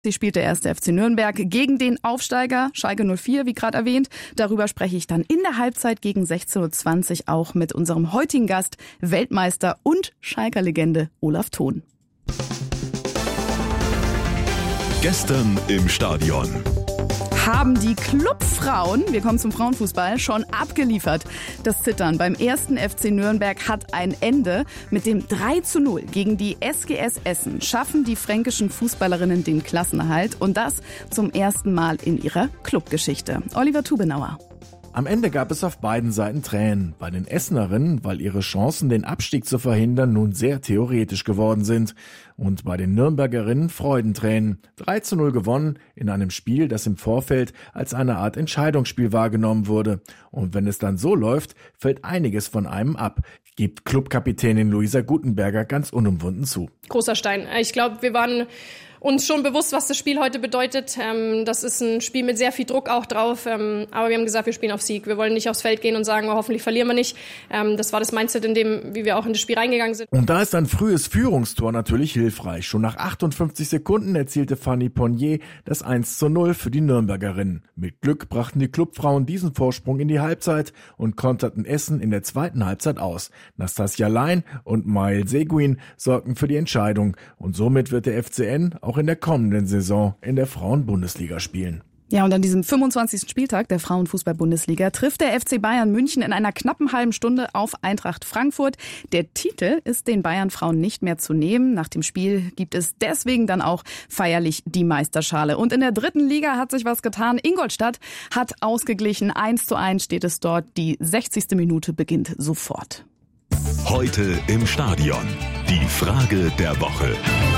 Sie spielt der 1. FC Nürnberg gegen den Aufsteiger Schalke 04, wie gerade erwähnt. Darüber spreche ich dann in der Halbzeit gegen 16:20 Uhr auch mit unserem heutigen Gast, Weltmeister und Schalker Legende Olaf Thon. Gestern im Stadion. Haben die Clubfrauen, wir kommen zum Frauenfußball, schon abgeliefert. Das Zittern beim 1. FC Nürnberg hat ein Ende. Mit dem 3:0 gegen die SGS Essen schaffen die fränkischen Fußballerinnen den Klassenerhalt und das zum ersten Mal in ihrer Clubgeschichte. Oliver Tubenauer. Am Ende gab es auf beiden Seiten Tränen. Bei den Essenerinnen, weil ihre Chancen, den Abstieg zu verhindern, nun sehr theoretisch geworden sind. Und bei den Nürnbergerinnen Freudentränen. 3:0 gewonnen in einem Spiel, das im Vorfeld als eine Art Entscheidungsspiel wahrgenommen wurde. Und wenn es dann so läuft, fällt einiges von einem ab, gibt Clubkapitänin Luisa Gutenberger ganz unumwunden zu. Großer Stein. Ich glaube, wir waren uns schon bewusst, was das Spiel heute bedeutet. Das ist ein Spiel mit sehr viel Druck auch drauf. Aber wir haben gesagt, wir spielen auf Sieg. Wir wollen nicht aufs Feld gehen und sagen, oh, hoffentlich verlieren wir nicht. Das war das Mindset, in dem, wie wir auch in das Spiel reingegangen sind. Und da ist ein frühes Führungstor natürlich hilfreich. Schon nach 58 Sekunden erzielte Fanny Ponnier das 1:0 für die Nürnbergerinnen. Mit Glück brachten die Clubfrauen diesen Vorsprung in die Halbzeit und konterten Essen in der zweiten Halbzeit aus. Nastasia Lein und Mail Seguin sorgten für die Entscheidung. Und somit wird der FCN auch in der kommenden Saison in der Frauen-Bundesliga spielen. Ja, und an diesem 25. Spieltag der Frauenfußball-Bundesliga trifft der FC Bayern München in einer knappen halben Stunde auf Eintracht Frankfurt. Der Titel ist den Bayern-Frauen nicht mehr zu nehmen. Nach dem Spiel gibt es deswegen dann auch feierlich die Meisterschale. Und in der 3. Liga hat sich was getan. Ingolstadt hat ausgeglichen. 1:1 steht es dort. Die 60. Minute beginnt sofort. Heute im Stadion. Die Frage der Woche.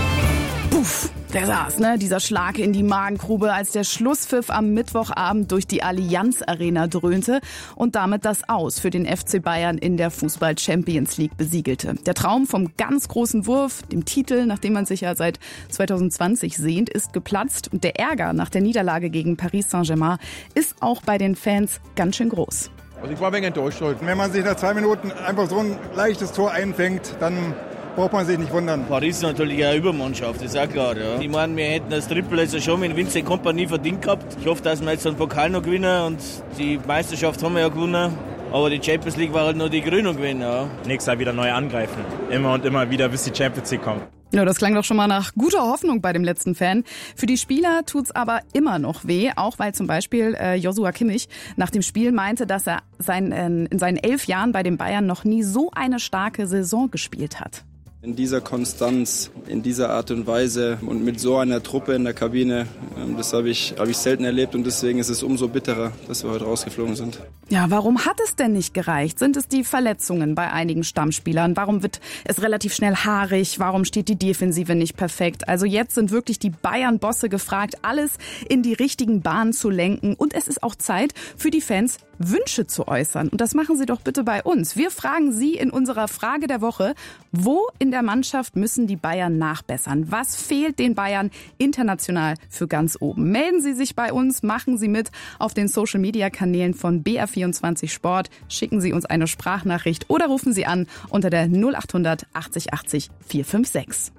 Puff, der saß, ne? Dieser Schlag in die Magengrube, als der Schlusspfiff am Mittwochabend durch die Allianz Arena dröhnte und damit das Aus für den FC Bayern in der Fußball-Champions League besiegelte. Der Traum vom ganz großen Wurf, dem Titel, nach dem man sich ja seit 2020 sehnt, ist geplatzt. Und der Ärger nach der Niederlage gegen Paris Saint-Germain ist auch bei den Fans ganz schön groß. Also ich war ein wenig enttäuscht heute. Wenn man sich nach 2 Minuten einfach so ein leichtes Tor einfängt, dann braucht man sich nicht wundern. Paris ist natürlich eine Übermannschaft, das ist auch klar. Ja. Ich meine, wir hätten das Triple also schon mit Vincent Kompany verdient gehabt. Ich hoffe, dass wir jetzt den Pokal noch gewinnen und die Meisterschaft haben wir ja gewonnen. Aber die Champions League war halt nur die Krönung gewinnen. Ja. Nächstes Jahr wieder neu angreifen. Immer und immer wieder, bis die Champions League kommt. Ja, das klang doch schon mal nach guter Hoffnung bei dem letzten Fan. Für die Spieler tut's aber immer noch weh, auch weil zum Beispiel Joshua Kimmich nach dem Spiel meinte, dass er in seinen 11 Jahren bei den Bayern noch nie so eine starke Saison gespielt hat. In dieser Konstanz, in dieser Art und Weise und mit so einer Truppe in der Kabine, das habe ich selten erlebt und deswegen ist es umso bitterer, dass wir heute rausgeflogen sind. Ja, warum hat es denn nicht gereicht? Sind es die Verletzungen bei einigen Stammspielern? Warum wird es relativ schnell haarig? Warum steht die Defensive nicht perfekt? Also jetzt sind wirklich die Bayern-Bosse gefragt, alles in die richtigen Bahnen zu lenken und es ist auch Zeit für die Fans, Wünsche zu äußern. Und das machen Sie doch bitte bei uns. Wir fragen Sie in unserer Frage der Woche, wo in der Mannschaft müssen die Bayern nachbessern? Was fehlt den Bayern international für ganz oben? Melden Sie sich bei uns, machen Sie mit auf den Social-Media-Kanälen von BR24 Sport, schicken Sie uns eine Sprachnachricht oder rufen Sie an unter der 0800 80 80 456.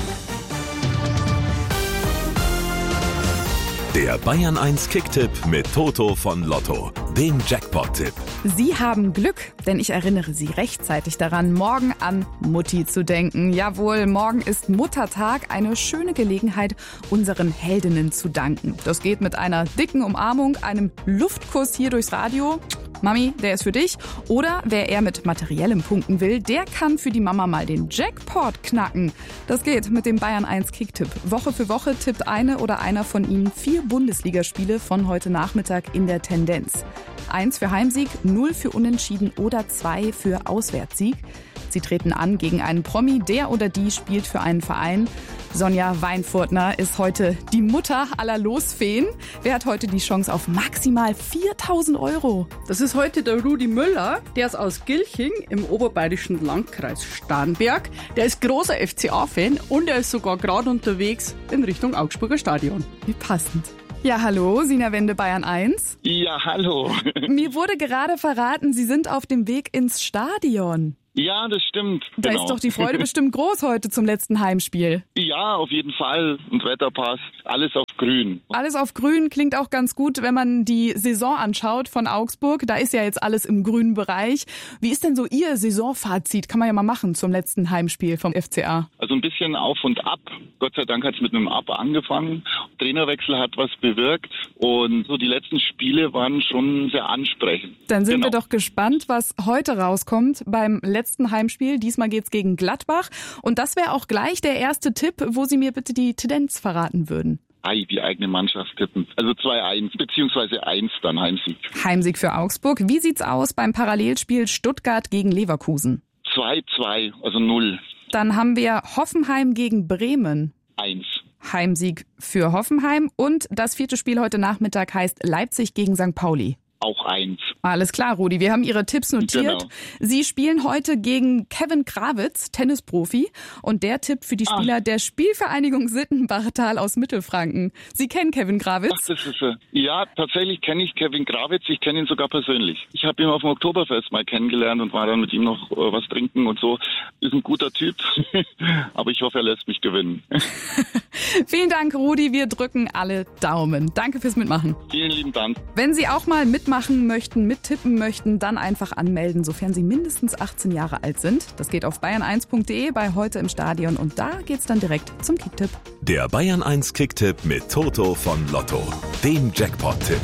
Der Bayern 1 Kicktipp mit Toto von Lotto, dem Jackpot-Tipp. Sie haben Glück, denn ich erinnere Sie rechtzeitig daran, morgen an Mutti zu denken. Jawohl, morgen ist Muttertag, eine schöne Gelegenheit, unseren Heldinnen zu danken. Das geht mit einer dicken Umarmung, einem Luftkuss hier durchs Radio. Mami, der ist für dich. Oder wer eher mit materiellem punkten will, der kann für die Mama mal den Jackpot knacken. Das geht mit dem Bayern 1 Kicktipp. Woche für Woche tippt eine oder einer von Ihnen 4 Bundesligaspiele von heute Nachmittag in der Tendenz. 1 für Heimsieg, 0 für Unentschieden oder 2 für Auswärtssieg. Sie treten an gegen einen Promi, der oder die spielt für einen Verein. Sonja Weinfurtner ist heute die Mutter aller Losfeen. Wer hat heute die Chance auf maximal 4.000 €? Das ist heute der Rudi Müller, der ist aus Gilching im oberbayerischen Landkreis Starnberg. Der ist großer FCA-Fan und er ist sogar gerade unterwegs in Richtung Augsburger Stadion. Wie passend. Ja, hallo, Sina Wende, Bayern 1. Ja, hallo. Mir wurde gerade verraten, Sie sind auf dem Weg ins Stadion. Ja, das stimmt. Da ist doch die Freude bestimmt groß heute zum letzten Heimspiel. Ja, auf jeden Fall. Und Wetter passt. Alles auf grün. Alles auf grün klingt auch ganz gut, wenn man die Saison anschaut von Augsburg. Da ist ja jetzt alles im grünen Bereich. Wie ist denn so Ihr Saisonfazit? Kann man ja mal machen zum letzten Heimspiel vom FCA. Also ein bisschen auf und ab. Gott sei Dank hat es mit einem Ab angefangen. Trainerwechsel hat was bewirkt. Und so die letzten Spiele waren schon sehr ansprechend. Dann sind wir doch gespannt, was heute rauskommt beim letzten Heimspiel. Diesmal geht's gegen Gladbach. Und das wäre auch gleich der erste Tipp, wo Sie mir bitte die Tendenz verraten würden. Die eigene Mannschaft tippen. Also 2-1, beziehungsweise 1 dann Heimsieg. Heimsieg für Augsburg. Wie sieht's aus beim Parallelspiel Stuttgart gegen Leverkusen? 2-2, also 0. Dann haben wir Hoffenheim gegen Bremen. 1. Heimsieg für Hoffenheim. Und das vierte Spiel heute Nachmittag heißt Leipzig gegen St. Pauli. Auch 1. Alles klar, Rudi. Wir haben Ihre Tipps notiert. Genau. Sie spielen heute gegen Kevin Krawitz, Tennisprofi. Und der tippt für die Spieler der Spielvereinigung Sittenbachtal aus Mittelfranken. Sie kennen Kevin Krawitz? Ach, das ist ja, tatsächlich kenne ich Kevin Krawitz. Ich kenne ihn sogar persönlich. Ich habe ihn auf dem Oktoberfest mal kennengelernt und war dann mit ihm noch was trinken und so. Ist ein guter Typ. Aber ich hoffe, er lässt mich gewinnen. Vielen Dank, Rudi. Wir drücken alle Daumen. Danke fürs Mitmachen. Vielen lieben Dank. Wenn Sie auch mal mitmachen möchten, mittippen möchten, dann einfach anmelden, sofern Sie mindestens 18 Jahre alt sind. Das geht auf bayern1.de bei Heute im Stadion und da geht's dann direkt zum Kicktipp. Der Bayern 1 Kicktipp mit Toto von Lotto, dem Jackpot-Tipp.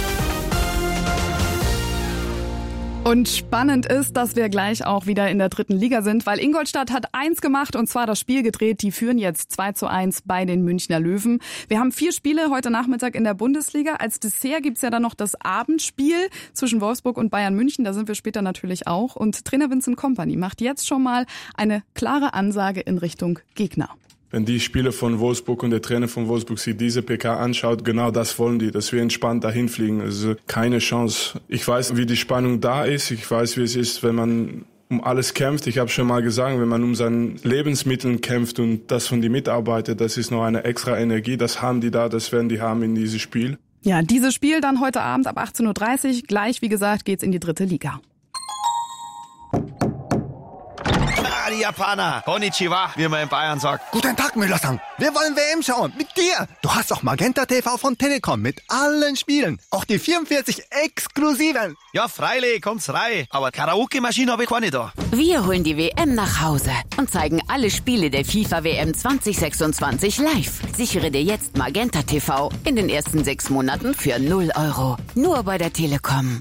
Und spannend ist, dass wir gleich auch wieder in der 3. Liga sind, weil Ingolstadt hat 1 gemacht und zwar das Spiel gedreht. Die führen jetzt 2-1 bei den Münchner Löwen. Wir haben 4 Spiele heute Nachmittag in der Bundesliga. Als Dessert gibt's ja dann noch das Abendspiel zwischen Wolfsburg und Bayern München. Da sind wir später natürlich auch. Und Trainer Vincent Kompany macht jetzt schon mal eine klare Ansage in Richtung Gegner. Wenn die Spieler von Wolfsburg und der Trainer von Wolfsburg sich diese PK anschaut, genau das wollen die, dass wir entspannt dahin fliegen. Also keine Chance. Ich weiß, wie die Spannung da ist. Ich weiß, wie es ist, wenn man um alles kämpft. Ich habe schon mal gesagt, wenn man um seine Lebensmittel kämpft und das von den Mitarbeitern, das ist noch eine extra Energie. Das haben die da, das werden die haben in diesem Spiel. Ja, dieses Spiel dann heute Abend ab 18.30 Uhr. Gleich, wie gesagt, geht's in die 3. Liga. Die Japaner. Konnichiwa, wie man in Bayern sagt. Guten Tag, Müller-san. Wir wollen WM schauen. Mit dir. Du hast auch Magenta TV von Telekom mit allen Spielen. Auch die 44 exklusiven. Ja, freilich, kommt's rein. Aber Karaoke-Maschine habe ich keine da. Wir holen die WM nach Hause und zeigen alle Spiele der FIFA-WM 2026 live. Sichere dir jetzt Magenta TV in den ersten 6 Monaten für 0 €. Nur bei der Telekom.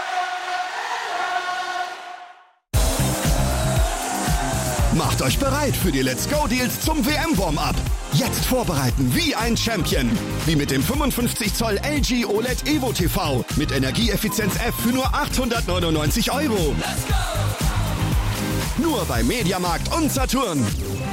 Macht euch bereit für die Let's Go Deals zum WM-Warm-Up. Jetzt vorbereiten wie ein Champion. Wie mit dem 55 Zoll LG OLED Evo TV mit Energieeffizienz F für nur 899 €. Let's go! Nur bei Mediamarkt und Saturn.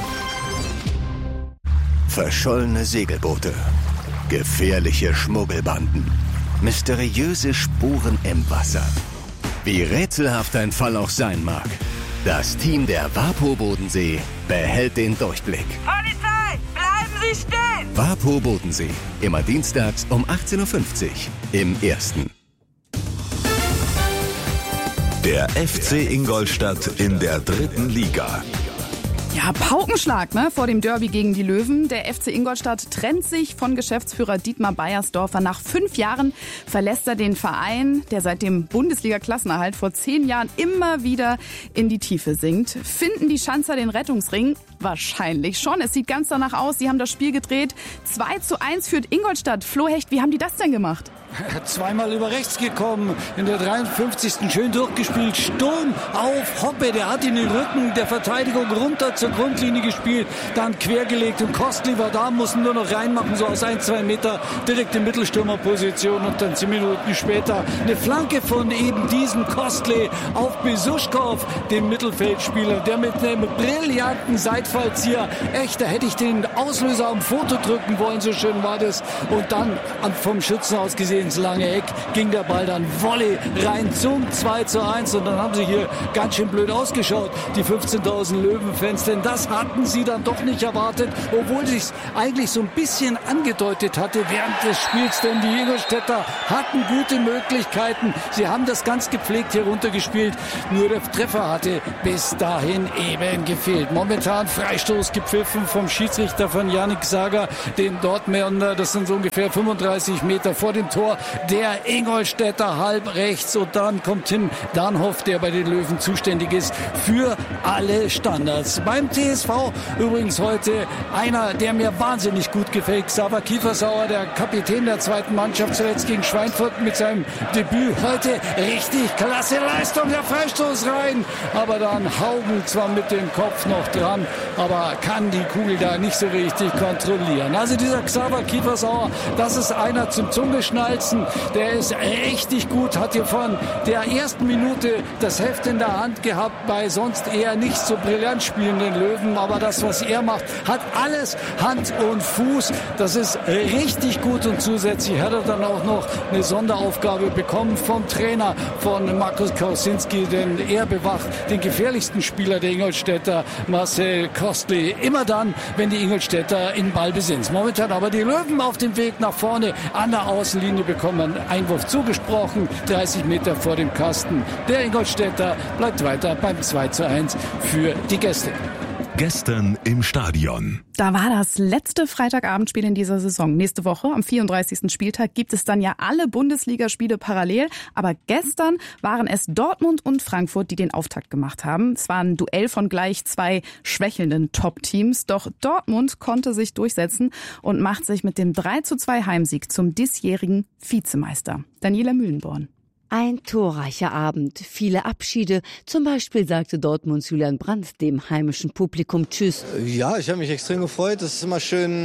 Verschollene Segelboote, gefährliche Schmuggelbanden, mysteriöse Spuren im Wasser. Wie rätselhaft ein Fall auch sein mag. Das Team der WAPO Bodensee behält den Durchblick. Polizei, bleiben Sie stehen! WAPO Bodensee, immer dienstags um 18.50 Uhr im Ersten. Der FC Ingolstadt in der 3. Liga. Ja, Paukenschlag, ne, vor dem Derby gegen die Löwen. Der FC Ingolstadt trennt sich von Geschäftsführer Dietmar Beiersdorfer. Nach 5 Jahren verlässt er den Verein, der seit dem Bundesliga-Klassenerhalt vor 10 Jahren immer wieder in die Tiefe sinkt. Finden die Schanzer den Rettungsring? Wahrscheinlich schon. Es sieht ganz danach aus. Sie haben das Spiel gedreht. 2:1 führt Ingolstadt. Flo Hecht, wie haben die das denn gemacht? Zweimal über rechts gekommen, in der 53. schön durchgespielt, Sturm auf Hoppe, der hat in den Rücken der Verteidigung runter zur Grundlinie gespielt, dann quergelegt und Kostli war da, mussten nur noch reinmachen, so aus 1-2 Meter, direkt in Mittelstürmerposition und dann 10 Minuten später eine Flanke von eben diesem Kostli auf Besuschkow, dem Mittelfeldspieler, der mit einem brillanten Seitfall Kreuzfallzieher. Echt, da hätte ich den Auslöser am Foto drücken wollen, so schön war das. Und dann vom Schützen aus gesehen ins lange Eck ging der Ball dann Volley rein zum 2:1. Und dann haben sie hier ganz schön blöd ausgeschaut, die 15.000 Löwenfans. Denn das hatten sie dann doch nicht erwartet, obwohl sich eigentlich so ein bisschen angedeutet hatte während des Spiels. Denn die Ingolstädter hatten gute Möglichkeiten. Sie haben das ganz gepflegt hier runtergespielt. Nur der Treffer hatte bis dahin eben gefehlt. Momentan Freistoß gepfiffen vom Schiedsrichter von Yannick Sager, den Dortmunder. Das sind so ungefähr 35 Meter vor dem Tor. Der Ingolstädter halb rechts. Und dann kommt Tim Danhoff, der bei den Löwen zuständig ist für alle Standards. Beim TSV übrigens heute einer, der mir wahnsinnig gut gefällt. Xaver Kiefersauer, der Kapitän der zweiten Mannschaft, zuletzt gegen Schweinfurt mit seinem Debüt. Heute richtig klasse Leistung, der Freistoß rein. Aber dann Haugen zwar mit dem Kopf noch dran, aber kann die Kugel da nicht so richtig kontrollieren. Also dieser Xaver Kiefersauer, das ist einer zum Zungeschnalzen. Der ist richtig gut, hat hier von der ersten Minute das Heft in der Hand gehabt, bei sonst eher nicht so brillant spielenden Löwen. Aber das, was er macht, hat alles Hand und Fuß. Das ist richtig gut und zusätzlich hat er dann auch noch eine Sonderaufgabe bekommen vom Trainer von Markus Kausinski, denn er bewacht den gefährlichsten Spieler der Ingolstädter, Marcel Kostli, immer dann, wenn die Ingolstädter in Ballbesitz. Momentan aber die Löwen auf dem Weg nach vorne an der Außenlinie, bekommen einen Einwurf zugesprochen, 30 Meter vor dem Kasten. Der Ingolstädter bleibt weiter beim 2:1 für die Gäste. Gestern im Stadion. Da war das letzte Freitagabendspiel in dieser Saison. Nächste Woche, am 34. Spieltag, gibt es dann ja alle Bundesligaspiele parallel. Aber gestern waren es Dortmund und Frankfurt, die den Auftakt gemacht haben. Es war ein Duell von gleich zwei schwächelnden Top-Teams. Doch Dortmund konnte sich durchsetzen und macht sich mit dem 3:2 Heimsieg zum diesjährigen Vizemeister. Daniela Mühlenborn. Ein torreicher Abend, viele Abschiede. Zum Beispiel sagte Dortmunds Julian Brandt dem heimischen Publikum Tschüss. Ja, ich habe mich extrem gefreut. Es ist immer schön,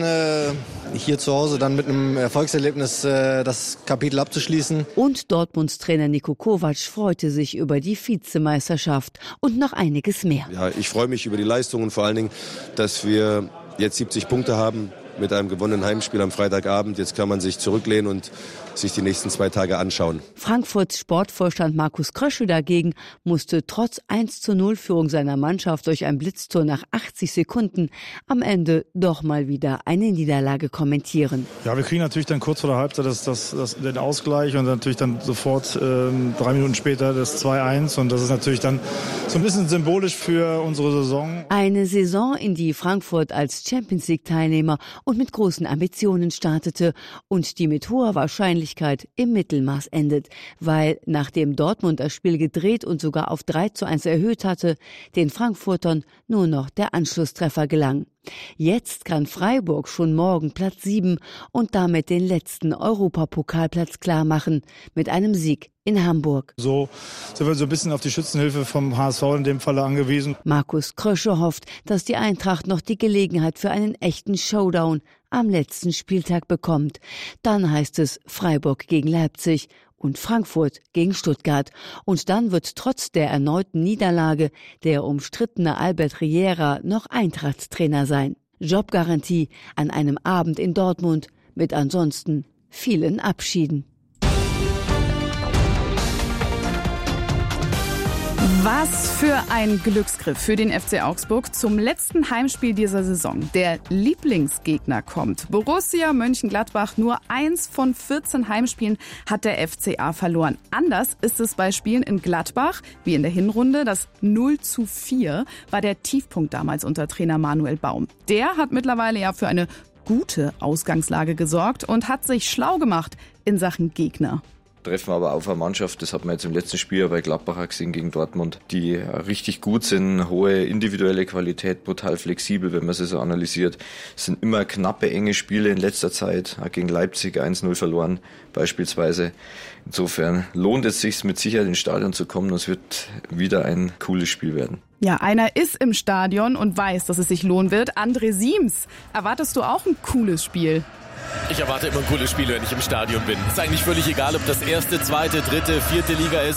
hier zu Hause dann mit einem Erfolgserlebnis das Kapitel abzuschließen. Und Dortmunds Trainer Niko Kovac freute sich über die Vizemeisterschaft und noch einiges mehr. Ja, ich freue mich über die Leistung und vor allen Dingen, dass wir jetzt 70 Punkte haben mit einem gewonnenen Heimspiel am Freitagabend. Jetzt kann man sich zurücklehnen und sich die nächsten 2 Tage anschauen. Frankfurts Sportvorstand Markus Kröschel dagegen musste trotz 1:0 Führung seiner Mannschaft durch ein Blitztor nach 80 Sekunden am Ende doch mal wieder eine Niederlage kommentieren. Ja, wir kriegen natürlich dann kurz vor der Halbzeit den Ausgleich und natürlich dann sofort 3 Minuten später das 2:1 und das ist natürlich dann so ein bisschen symbolisch für unsere Saison. Eine Saison, in die Frankfurt als Champions-League-Teilnehmer und mit großen Ambitionen startete und die mit hoher Wahrscheinlichkeit im Mittelmaß endet, weil nachdem Dortmund das Spiel gedreht und sogar auf 3:1 erhöht hatte, den Frankfurtern nur noch der Anschlusstreffer gelang. Jetzt kann Freiburg schon morgen Platz 7 und damit den letzten Europapokalplatz klar machen mit einem Sieg in Hamburg. So sind wir so ein bisschen auf die Schützenhilfe vom HSV in dem Falle angewiesen. Markus Krösche hofft, dass die Eintracht noch die Gelegenheit für einen echten Showdown am letzten Spieltag bekommt. Dann heißt es Freiburg gegen Leipzig und Frankfurt gegen Stuttgart. Und dann wird trotz der erneuten Niederlage der umstrittene Albert Riera noch Eintracht-Trainer sein. Jobgarantie an einem Abend in Dortmund mit ansonsten vielen Abschieden. Was für ein Glücksgriff für den FC Augsburg zum letzten Heimspiel dieser Saison. Der Lieblingsgegner kommt. Borussia Mönchengladbach, nur 1 von 14 Heimspielen hat der FCA verloren. Anders ist es bei Spielen in Gladbach, wie in der Hinrunde. Das 0:4 war der Tiefpunkt damals unter Trainer Manuel Baum. Der hat mittlerweile ja für eine gute Ausgangslage gesorgt und hat sich schlau gemacht in Sachen Gegner. Treffen aber auf eine Mannschaft, das hat man jetzt im letzten Spiel bei Gladbach gesehen gegen Dortmund, die richtig gut sind, hohe individuelle Qualität, brutal flexibel, wenn man sie so analysiert. Es sind immer knappe, enge Spiele in letzter Zeit, gegen Leipzig 1:0 verloren beispielsweise. Insofern lohnt es sich mit Sicherheit ins Stadion zu kommen und es wird wieder ein cooles Spiel werden. Ja, einer ist im Stadion und weiß, dass es sich lohnen wird. André Siems, erwartest du auch ein cooles Spiel? Ich erwarte immer ein cooles Spiel, wenn ich im Stadion bin. Ist eigentlich völlig egal, ob das erste, zweite, dritte, vierte Liga ist.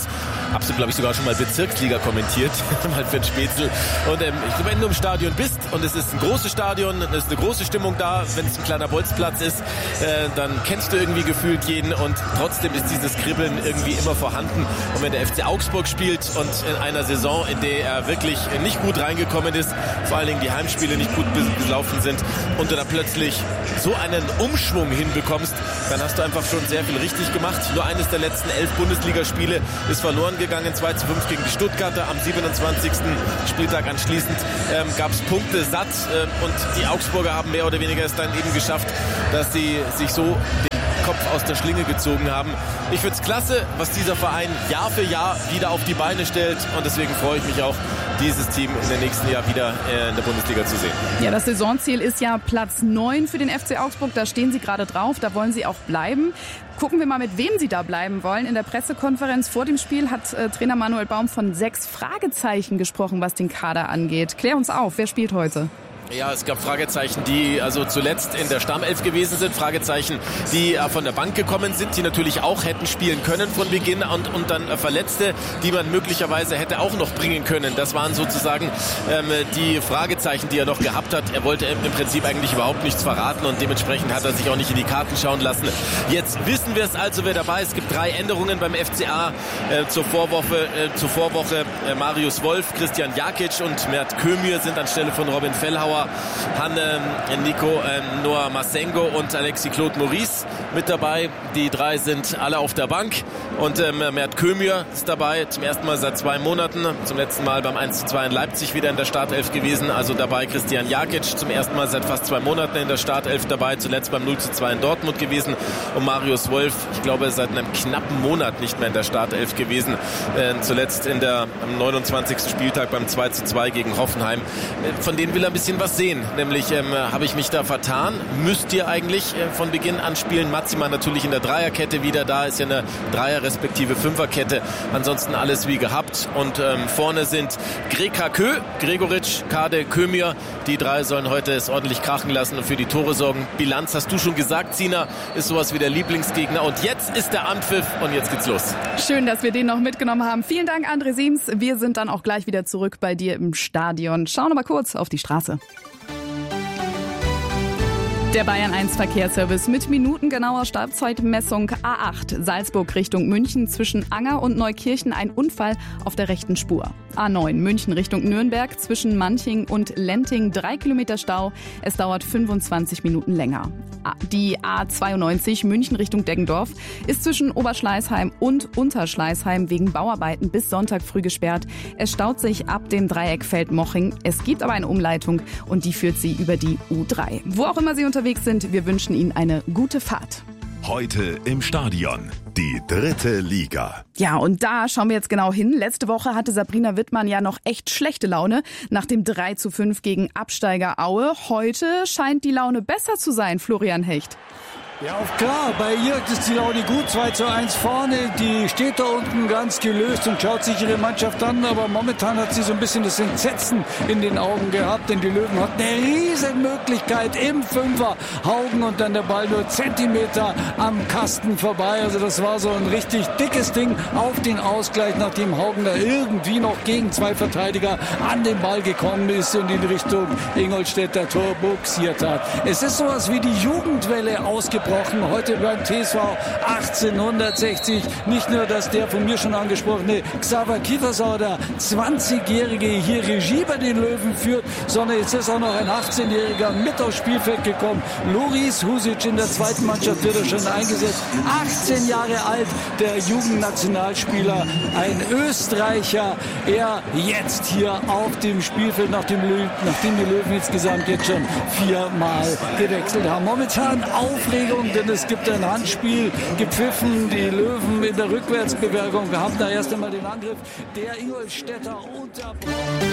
Hab's, glaube ich, sogar schon mal Bezirksliga kommentiert, mal für den Spätzl. Und wenn du im Stadion bist und es ist ein großes Stadion, es ist eine große Stimmung da, wenn es ein kleiner Bolzplatz ist, dann kennst du irgendwie gefühlt jeden und trotzdem ist dieses Kribbeln irgendwie immer vorhanden. Und wenn der FC Augsburg spielt und in einer Saison, in der er wirklich nicht gut reingekommen ist, vor allen Dingen die Heimspiele nicht gut gelaufen sind und du da plötzlich so einen Umschwung hinbekommst, dann hast du einfach schon sehr viel richtig gemacht. Nur eines der letzten 11 Bundesligaspiele ist verloren gegangen, 2:5 gegen die Stuttgarter. Am 27. Spieltag anschließend gab es Punkte satt und die Augsburger haben mehr oder weniger es dann eben geschafft, dass sie sich so den Kopf aus der Schlinge gezogen haben. Ich finde es klasse, was dieser Verein Jahr für Jahr wieder auf die Beine stellt und deswegen freue ich mich auch, dieses Team in den nächsten Jahr wieder in der Bundesliga zu sehen. Ja, das Saisonziel ist ja Platz 9 für den FC Augsburg. Da stehen sie gerade drauf, da wollen sie auch bleiben. Gucken wir mal, mit wem sie da bleiben wollen. In der Pressekonferenz vor dem Spiel hat Trainer Manuel Baum von 6 Fragezeichen gesprochen, was den Kader angeht. Klär uns auf, wer spielt heute? Ja, es gab Fragezeichen, die also zuletzt in der Stammelf gewesen sind, Fragezeichen, die von der Bank gekommen sind, die natürlich auch hätten spielen können von Beginn und dann Verletzte, die man möglicherweise hätte auch noch bringen können. Das waren sozusagen die Fragezeichen, die er noch gehabt hat. Er wollte im Prinzip eigentlich überhaupt nichts verraten und dementsprechend hat er sich auch nicht in die Karten schauen lassen. Jetzt wissen wir es also, wer dabei ist. Es gibt 3 Änderungen beim FCA zur Vorwoche. Marius Wolf, Christian Jakic und Mert Kömür sind anstelle von Robin Fellhauer, Nico Noah Masengo und Alexis Claude Maurice mit dabei. Die 3 sind alle auf der Bank und Mert Kömür ist dabei, zum ersten Mal seit 2 Monaten, zum letzten Mal beim 1:2 in Leipzig wieder in der Startelf gewesen, also dabei Christian Jakic, zum ersten Mal seit fast 2 Monaten in der Startelf dabei, zuletzt beim 0:2 in Dortmund gewesen und Marius Wolf, ich glaube seit einem knappen Monat nicht mehr in der Startelf gewesen, zuletzt am 29. Spieltag beim 2:2 gegen Hoffenheim. Von denen will er ein bisschen was sehen, nämlich habe ich mich da vertan, müsst ihr eigentlich von Beginn an spielen. Maximan natürlich in der Dreierkette wieder, da ist ja eine Dreier- respektive Fünferkette, ansonsten alles wie gehabt und vorne sind Gregoritsch, Kade, Kömür, die 3 sollen heute es ordentlich krachen lassen und für die Tore sorgen. Bilanz hast du schon gesagt, Sina, ist sowas wie der Lieblingsgegner und jetzt ist der Anpfiff und jetzt geht's los. Schön, dass wir den noch mitgenommen haben. Vielen Dank, André Siems. Wir sind dann auch gleich wieder zurück bei dir im Stadion. Schauen wir mal kurz auf die Straße. Der Bayern 1 Verkehrsservice mit minutengenauer Startzeitmessung. A8 Salzburg Richtung München, zwischen Anger und Neukirchen ein Unfall auf der rechten Spur. A9 München Richtung Nürnberg, zwischen Manching und Lenting 3 Kilometer Stau. Es dauert 25 Minuten länger. Die A92 München Richtung Deggendorf ist zwischen Oberschleißheim und Unterschleißheim wegen Bauarbeiten bis Sonntag früh gesperrt. Es staut sich ab dem Dreieck Feldmoching. Es gibt aber eine Umleitung und die führt Sie über die U3. Wo auch immer Sie unterwegs sind, wir wünschen Ihnen eine gute Fahrt. Heute im Stadion, die 3. Liga. Ja, und da schauen wir jetzt genau hin. Letzte Woche hatte Sabrina Wittmann ja noch echt schlechte Laune nach dem 3:5 gegen Absteiger Aue. Heute scheint die Laune besser zu sein, Florian Hecht. Ja, klar, bei ihr ist die Laune gut, 2:1 vorne, die steht da unten ganz gelöst und schaut sich ihre Mannschaft an, aber momentan hat sie so ein bisschen das Entsetzen in den Augen gehabt, denn die Löwen hatten eine riesen Möglichkeit im Fünfer, Haugen und dann der Ball nur Zentimeter am Kasten vorbei, also das war so ein richtig dickes Ding auf den Ausgleich, nachdem Haugen da irgendwie noch gegen 2 Verteidiger an den Ball gekommen ist und in Richtung Ingolstädter Tor buxiert hat. Es ist sowas wie die Jugendwelle ausgebrochen. Heute beim TSV 1860. Nicht nur, dass der von mir schon angesprochene Xaver Kiefersauer, der 20-Jährige, hier Regie bei den Löwen führt, sondern jetzt ist auch noch ein 18-Jähriger mit aufs Spielfeld gekommen. Loris Husic in der 2. Mannschaft wird er schon eingesetzt. 18 Jahre alt, der Jugendnationalspieler, ein Österreicher. Er jetzt hier auf dem Spielfeld, nachdem die Löwen insgesamt jetzt schon 4-mal gewechselt haben. Momentan Aufregung, denn es gibt ein Handspiel gepfiffen. Die Löwen in der Rückwärtsbewegung haben da erst einmal den Angriff der Ingolstädter unterbrochen.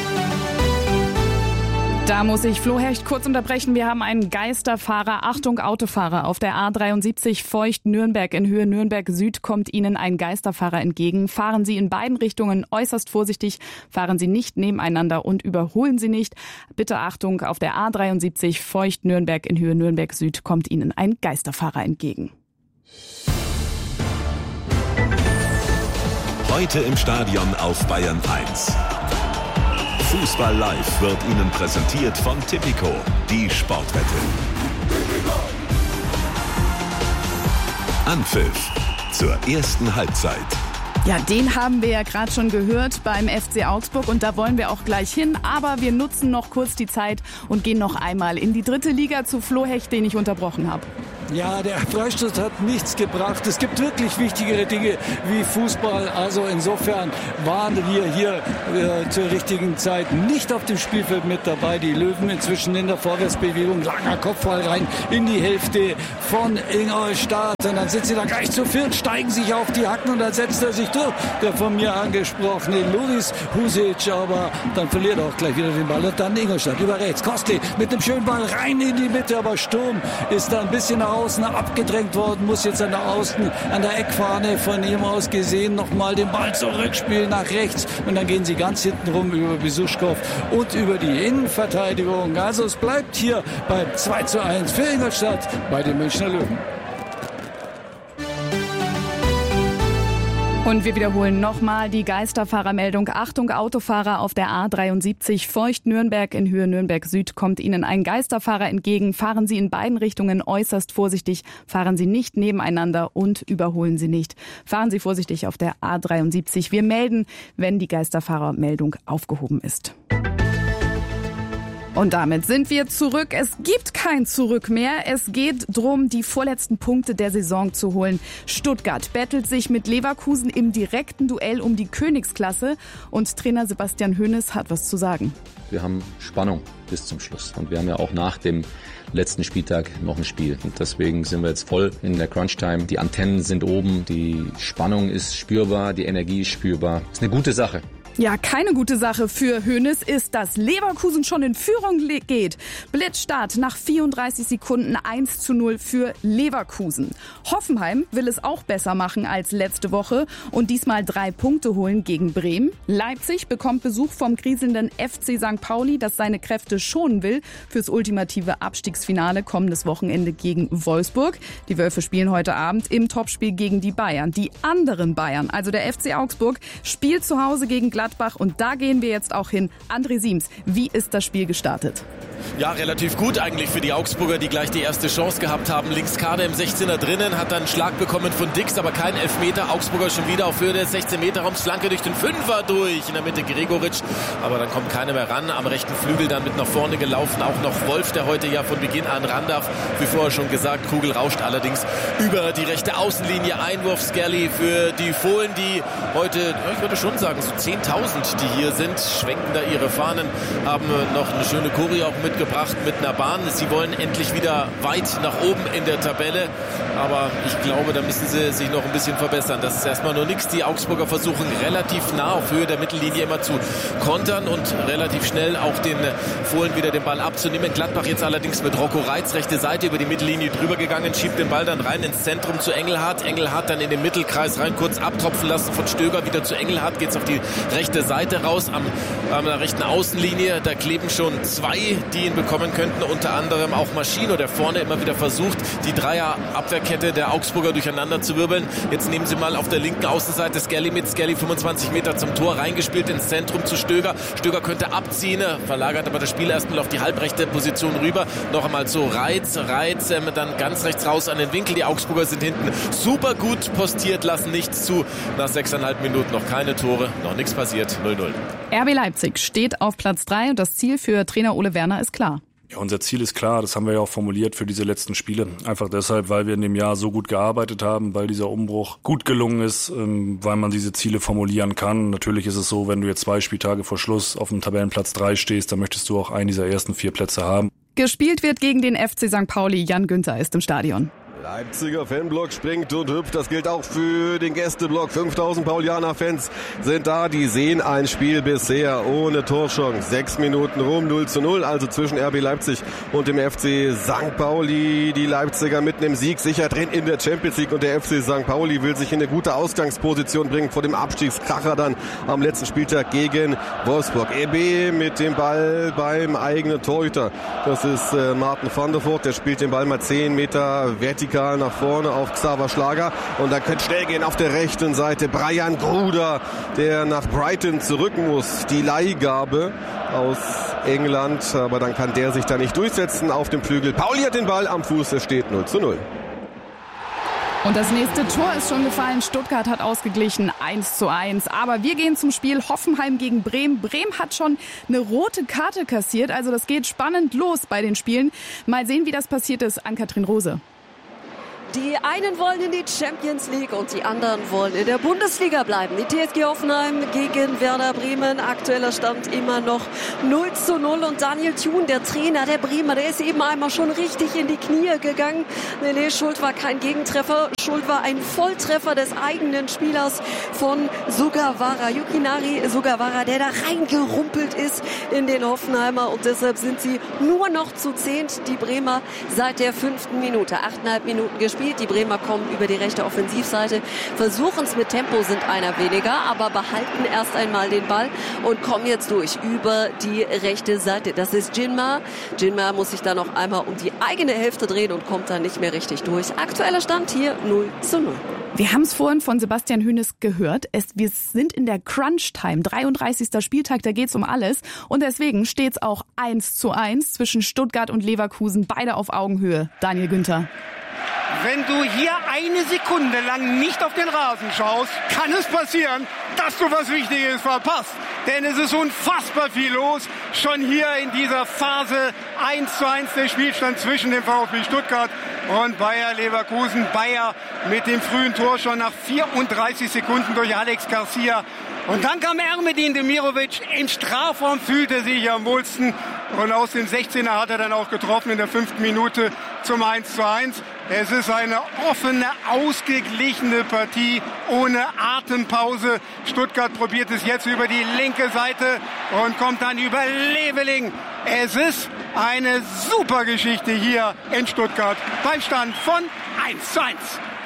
Da muss ich Flo Hecht kurz unterbrechen. Wir haben einen Geisterfahrer. Achtung, Autofahrer. Auf der A73 Feucht-Nürnberg in Höhe Nürnberg Süd kommt Ihnen ein Geisterfahrer entgegen. Fahren Sie in beiden Richtungen äußerst vorsichtig. Fahren Sie nicht nebeneinander und überholen Sie nicht. Bitte Achtung, auf der A73 Feucht-Nürnberg in Höhe Nürnberg Süd kommt Ihnen ein Geisterfahrer entgegen. Heute im Stadion auf Bayern 1. Fußball Live wird Ihnen präsentiert von Tipico, die Sportwette. Anpfiff zur ersten Halbzeit. Ja, den haben wir ja gerade schon gehört beim FC Augsburg und da wollen wir auch gleich hin. Aber wir nutzen noch kurz die Zeit und gehen noch einmal in die 3. Liga zu Flo Hecht, den ich unterbrochen habe. Ja, der Freistoß hat nichts gebracht. Es gibt wirklich wichtigere Dinge wie Fußball. Also insofern waren wir hier zur richtigen Zeit nicht auf dem Spielfeld mit dabei. Die Löwen inzwischen in der Vorwärtsbewegung. Langer Kopfball rein in die Hälfte von Ingolstadt. Und dann sind sie da gleich zu viert, steigen sich auf die Hacken und dann setzt er sich durch. Der von mir angesprochene Loris Husic. Aber dann verliert er auch gleich wieder den Ball. Und dann Ingolstadt über rechts. Kostli mit dem schönen Ball rein in die Mitte. Aber Sturm ist da ein bisschen nach außen abgedrängt worden, muss jetzt an der Außen, an der Eckfahne von ihm aus gesehen nochmal den Ball zurückspielen nach rechts und dann gehen sie ganz hinten rum über Besuschkow und über die Innenverteidigung. Also es bleibt hier beim 2:1 für Ingolstadt bei den Münchner Löwen. Und wir wiederholen nochmal die Geisterfahrermeldung. Achtung, Autofahrer auf der A73 Feucht-Nürnberg in Höhe Nürnberg Süd kommt Ihnen ein Geisterfahrer entgegen. Fahren Sie in beiden Richtungen äußerst vorsichtig. Fahren Sie nicht nebeneinander und überholen Sie nicht. Fahren Sie vorsichtig auf der A73. Wir melden, wenn die Geisterfahrermeldung aufgehoben ist. Und damit sind wir zurück. Es gibt kein Zurück mehr. Es geht drum, die vorletzten Punkte der Saison zu holen. Stuttgart bettelt sich mit Leverkusen im direkten Duell um die Königsklasse. Und Trainer Sebastian Hoeneß hat was zu sagen. Wir haben Spannung bis zum Schluss. Und wir haben ja auch nach dem letzten Spieltag noch ein Spiel. Und deswegen sind wir jetzt voll in der Crunch-Time. Die Antennen sind oben, die Spannung ist spürbar, die Energie ist spürbar. Das ist eine gute Sache. Ja, keine gute Sache für Hoeneß ist, dass Leverkusen schon in Führung geht. Blitzstart nach 34 Sekunden 1:0 für Leverkusen. Hoffenheim will es auch besser machen als letzte Woche und diesmal 3 Punkte holen gegen Bremen. Leipzig bekommt Besuch vom kriselnden FC St. Pauli, das seine Kräfte schonen will fürs ultimative Abstiegsfinale kommendes Wochenende gegen Wolfsburg. Die Wölfe spielen heute Abend im Topspiel gegen die Bayern. Die anderen Bayern, also der FC Augsburg, spielt zu Hause gegen Gladbach und da gehen wir jetzt auch hin. André Siems, wie ist das Spiel gestartet? Ja, relativ gut eigentlich für die Augsburger, die gleich die erste Chance gehabt haben. Links Kader im 16er drinnen, hat dann einen Schlag bekommen von Dix, aber kein Elfmeter. Augsburger schon wieder auf Höhe des 16-Meter-Raums, Flanke durch den Fünfer durch. In der Mitte Gregoritsch, aber dann kommt keiner mehr ran. Am rechten Flügel dann mit nach vorne gelaufen. Auch noch Wolf, der heute ja von Beginn an ran darf. Wie vorher schon gesagt, Kugel rauscht allerdings über die rechte Außenlinie. Einwurf Skelly für die Fohlen, die heute, ich würde schon sagen, so 10.000, die hier sind, schwenken da ihre Fahnen, haben noch eine schöne Choreo auch mitgebracht mit einer Bahn. Sie wollen endlich wieder weit nach oben in der Tabelle, aber ich glaube, da müssen sie sich noch ein bisschen verbessern. Das ist erstmal nur nichts. Die Augsburger versuchen relativ nah auf Höhe der Mittellinie immer zu kontern und relativ schnell auch den Fohlen wieder den Ball abzunehmen. Gladbach jetzt allerdings mit Rocco Reitz, rechte Seite über die Mittellinie drüber gegangen, schiebt den Ball dann rein ins Zentrum zu Engelhardt. Engelhardt dann in den Mittelkreis rein, kurz abtropfen lassen von Stöger, wieder zu Engelhardt, geht's auf die rechte Seite raus, an der rechten Außenlinie. Da kleben schon 2, die ihn bekommen könnten, unter anderem auch Maschino, der vorne immer wieder versucht, die Dreier-Abwehrkette der Augsburger durcheinander zu wirbeln. Jetzt nehmen sie mal auf der linken Außenseite Skelly mit. Skelly 25 Meter zum Tor reingespielt ins Zentrum zu Stöger. Stöger könnte abziehen, verlagert aber das Spiel erstmal auf die halbrechte Position rüber. Noch einmal zu Reitz, dann ganz rechts raus an den Winkel. Die Augsburger sind hinten super gut postiert, lassen nichts zu. Nach 6,5 Minuten noch keine Tore, noch nichts passiert, 0:0. RB Leipzig steht auf Platz 3 und das Ziel für Trainer Ole Werner ist klar. Ja, unser Ziel ist klar, das haben wir ja auch formuliert für diese letzten Spiele. Einfach deshalb, weil wir in dem Jahr so gut gearbeitet haben, weil dieser Umbruch gut gelungen ist, weil man diese Ziele formulieren kann. Natürlich ist es so, wenn du jetzt 2 Spieltage vor Schluss auf dem Tabellenplatz 3 stehst, dann möchtest du auch einen dieser ersten 4 Plätze haben. Gespielt wird gegen den FC St. Pauli. Jan Günther ist im Stadion. Leipziger Fanblock springt und hüpft. Das gilt auch für den Gästeblock. 5000 Paulianer-Fans sind da. Die sehen ein Spiel bisher ohne Torchance. 6 Minuten rum, 0:0. Also zwischen RB Leipzig und dem FC St. Pauli. Die Leipziger mit einem Sieg sicher drin in der Champions League. Und der FC St. Pauli will sich in eine gute Ausgangsposition bringen vor dem Abstiegskracher dann am letzten Spieltag gegen Wolfsburg. RB mit dem Ball beim eigenen Torhüter. Das ist Martin van der Voort. Der spielt den Ball mal 10 Meter vertikal vertikal nach vorne auf Xaver Schlager. Und da könnte schnell gehen auf der rechten Seite. Brian Gruder, der nach Brighton zurück muss. Die Leihgabe aus England. Aber dann kann der sich da nicht durchsetzen auf dem Flügel. Pauli hat den Ball am Fuß. Es steht 0:0. Und das nächste Tor ist schon gefallen. Stuttgart hat ausgeglichen 1:1. Aber wir gehen zum Spiel Hoffenheim gegen Bremen. Bremen hat schon eine rote Karte kassiert. Also das geht spannend los bei den Spielen. Mal sehen, wie das passiert ist. Ann-Kathrin Rose. Die einen wollen in die Champions League und die anderen wollen in der Bundesliga bleiben. Die TSG Hoffenheim gegen Werder Bremen. Aktueller Stand immer noch 0:0. Und Daniel Thun, der Trainer der Bremer, der ist eben einmal schon richtig in die Knie gegangen. Nee, schuld war kein Gegentreffer. Schuld war ein Volltreffer des eigenen Spielers von Sugawara. Yukinari Sugawara, der da reingerumpelt ist in den Hoffenheimer. Und deshalb sind sie nur noch zu 10. Die Bremer seit der 5. Minute. 8,5 Minuten gespielt. Die Bremer kommen über die rechte Offensivseite, versuchen es mit Tempo, sind einer weniger, aber behalten erst einmal den Ball und kommen jetzt durch über die rechte Seite. Das ist Jinma. Jinma muss sich dann noch einmal um die eigene Hälfte drehen und kommt dann nicht mehr richtig durch. Aktueller Stand hier 0:0. Wir haben es vorhin von Sebastian Hoeneß gehört. Wir sind in der Crunch-Time, 33. Spieltag, da geht's um alles. Und deswegen steht's auch 1:1 zwischen Stuttgart und Leverkusen, beide auf Augenhöhe. Daniel Günther. Wenn du hier eine Sekunde lang nicht auf den Rasen schaust, kann es passieren, dass du was Wichtiges verpasst. Denn es ist unfassbar viel los. Schon hier in dieser Phase 1:1 der Spielstand zwischen dem VfB Stuttgart und Bayer Leverkusen. Bayer mit dem frühen Tor schon nach 34 Sekunden durch Alex Garcia. Und dann kam Ermedin Demirovic im Strafraum, fühlte sich am wohlsten. Und aus dem 16er hat er dann auch getroffen in der 5. Minute zum 1:1. Es ist eine offene, ausgeglichene Partie ohne Atempause. Stuttgart probiert es jetzt über die linke Seite und kommt dann über Leveling. Es ist eine super Geschichte hier in Stuttgart beim Stand von 1:1.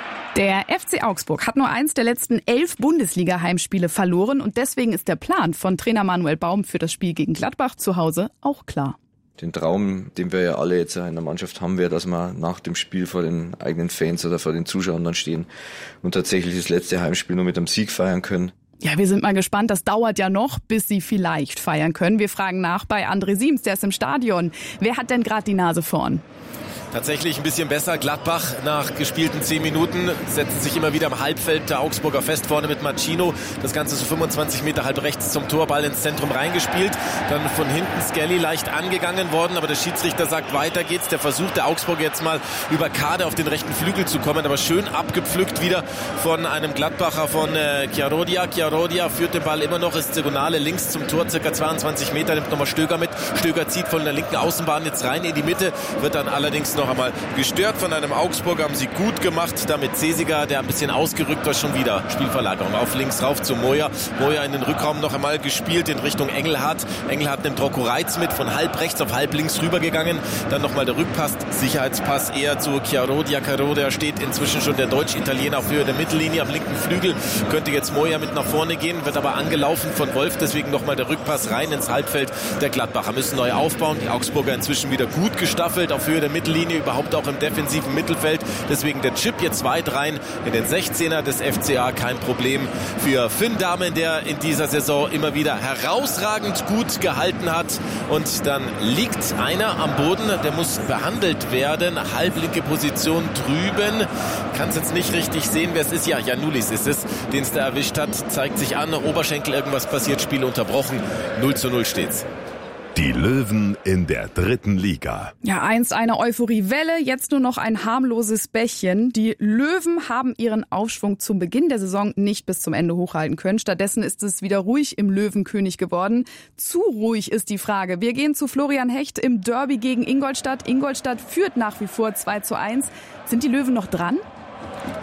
Der FC Augsburg hat nur eins der letzten 11 Bundesliga-Heimspiele verloren und deswegen ist der Plan von Trainer Manuel Baum für das Spiel gegen Gladbach zu Hause auch klar. Den Traum, den wir ja alle jetzt in der Mannschaft haben, wäre, dass wir nach dem Spiel vor den eigenen Fans oder vor den Zuschauern dann stehen und tatsächlich das letzte Heimspiel nur mit einem Sieg feiern können. Ja, wir sind mal gespannt. Das dauert ja noch, bis sie vielleicht feiern können. Wir fragen nach bei André Siems, der ist im Stadion. Wer hat denn gerade die Nase vorn? Tatsächlich ein bisschen besser. Gladbach nach gespielten 10 Minuten setzt sich immer wieder im Halbfeld der Augsburger fest, vorne mit Machino. Das Ganze so 25 Meter halb rechts zum Torball ins Zentrum reingespielt. Dann von hinten Skelly leicht angegangen worden, aber der Schiedsrichter sagt, weiter geht's. Der versucht der Augsburger jetzt mal über Kade auf den rechten Flügel zu kommen, aber schön abgepflückt wieder von einem Gladbacher von Chiarodia. Chiarodia führt den Ball immer noch, ist Diagonale links zum Tor, circa 22 Meter, nimmt nochmal Stöger mit. Stöger zieht von der linken Außenbahn jetzt rein in die Mitte, wird dann allerdings noch einmal gestört von einem Augsburger, haben sie gut gemacht. Damit Cesiger, der ein bisschen ausgerückt war, schon wieder Spielverlagerung auf links rauf zu Moya. Moya in den Rückraum noch einmal gespielt in Richtung Engelhardt. Engelhardt nimmt Rocco Reitz mit, von halb rechts auf halb links rübergegangen. Dann nochmal der Rückpass, Sicherheitspass eher zu Chiarodia. Chiarodia steht inzwischen schon der Deutsch-Italiener auf Höhe der Mittellinie am linken Flügel. Könnte jetzt Moya mit nach vorne gehen, wird aber angelaufen von Wolf. Deswegen nochmal der Rückpass rein ins Halbfeld der Gladbacher. Müssen neu aufbauen. Die Augsburger inzwischen wieder gut gestaffelt auf Höhe der Mittellinie, überhaupt auch im defensiven Mittelfeld. Deswegen der Chip jetzt weit rein in den 16er des FCA. Kein Problem für Finn Dahmen, der in dieser Saison immer wieder herausragend gut gehalten hat. Und dann liegt einer am Boden, der muss behandelt werden. Halblinke Position drüben. Kann es jetzt nicht richtig sehen, wer es ist. Ja, Janulis ist es, den es da erwischt hat. Zeigt sich an, Oberschenkel, irgendwas passiert, Spiel unterbrochen. 0:0 steht's. Die Löwen in der 3. Liga. Ja, einst eine Euphoriewelle, jetzt nur noch ein harmloses Bächchen. Die Löwen haben ihren Aufschwung zum Beginn der Saison nicht bis zum Ende hochhalten können. Stattdessen ist es wieder ruhig im Löwenkönig geworden. Zu ruhig ist die Frage. Wir gehen zu Florian Hecht im Derby gegen Ingolstadt. Ingolstadt führt nach wie vor 2:1. Sind die Löwen noch dran?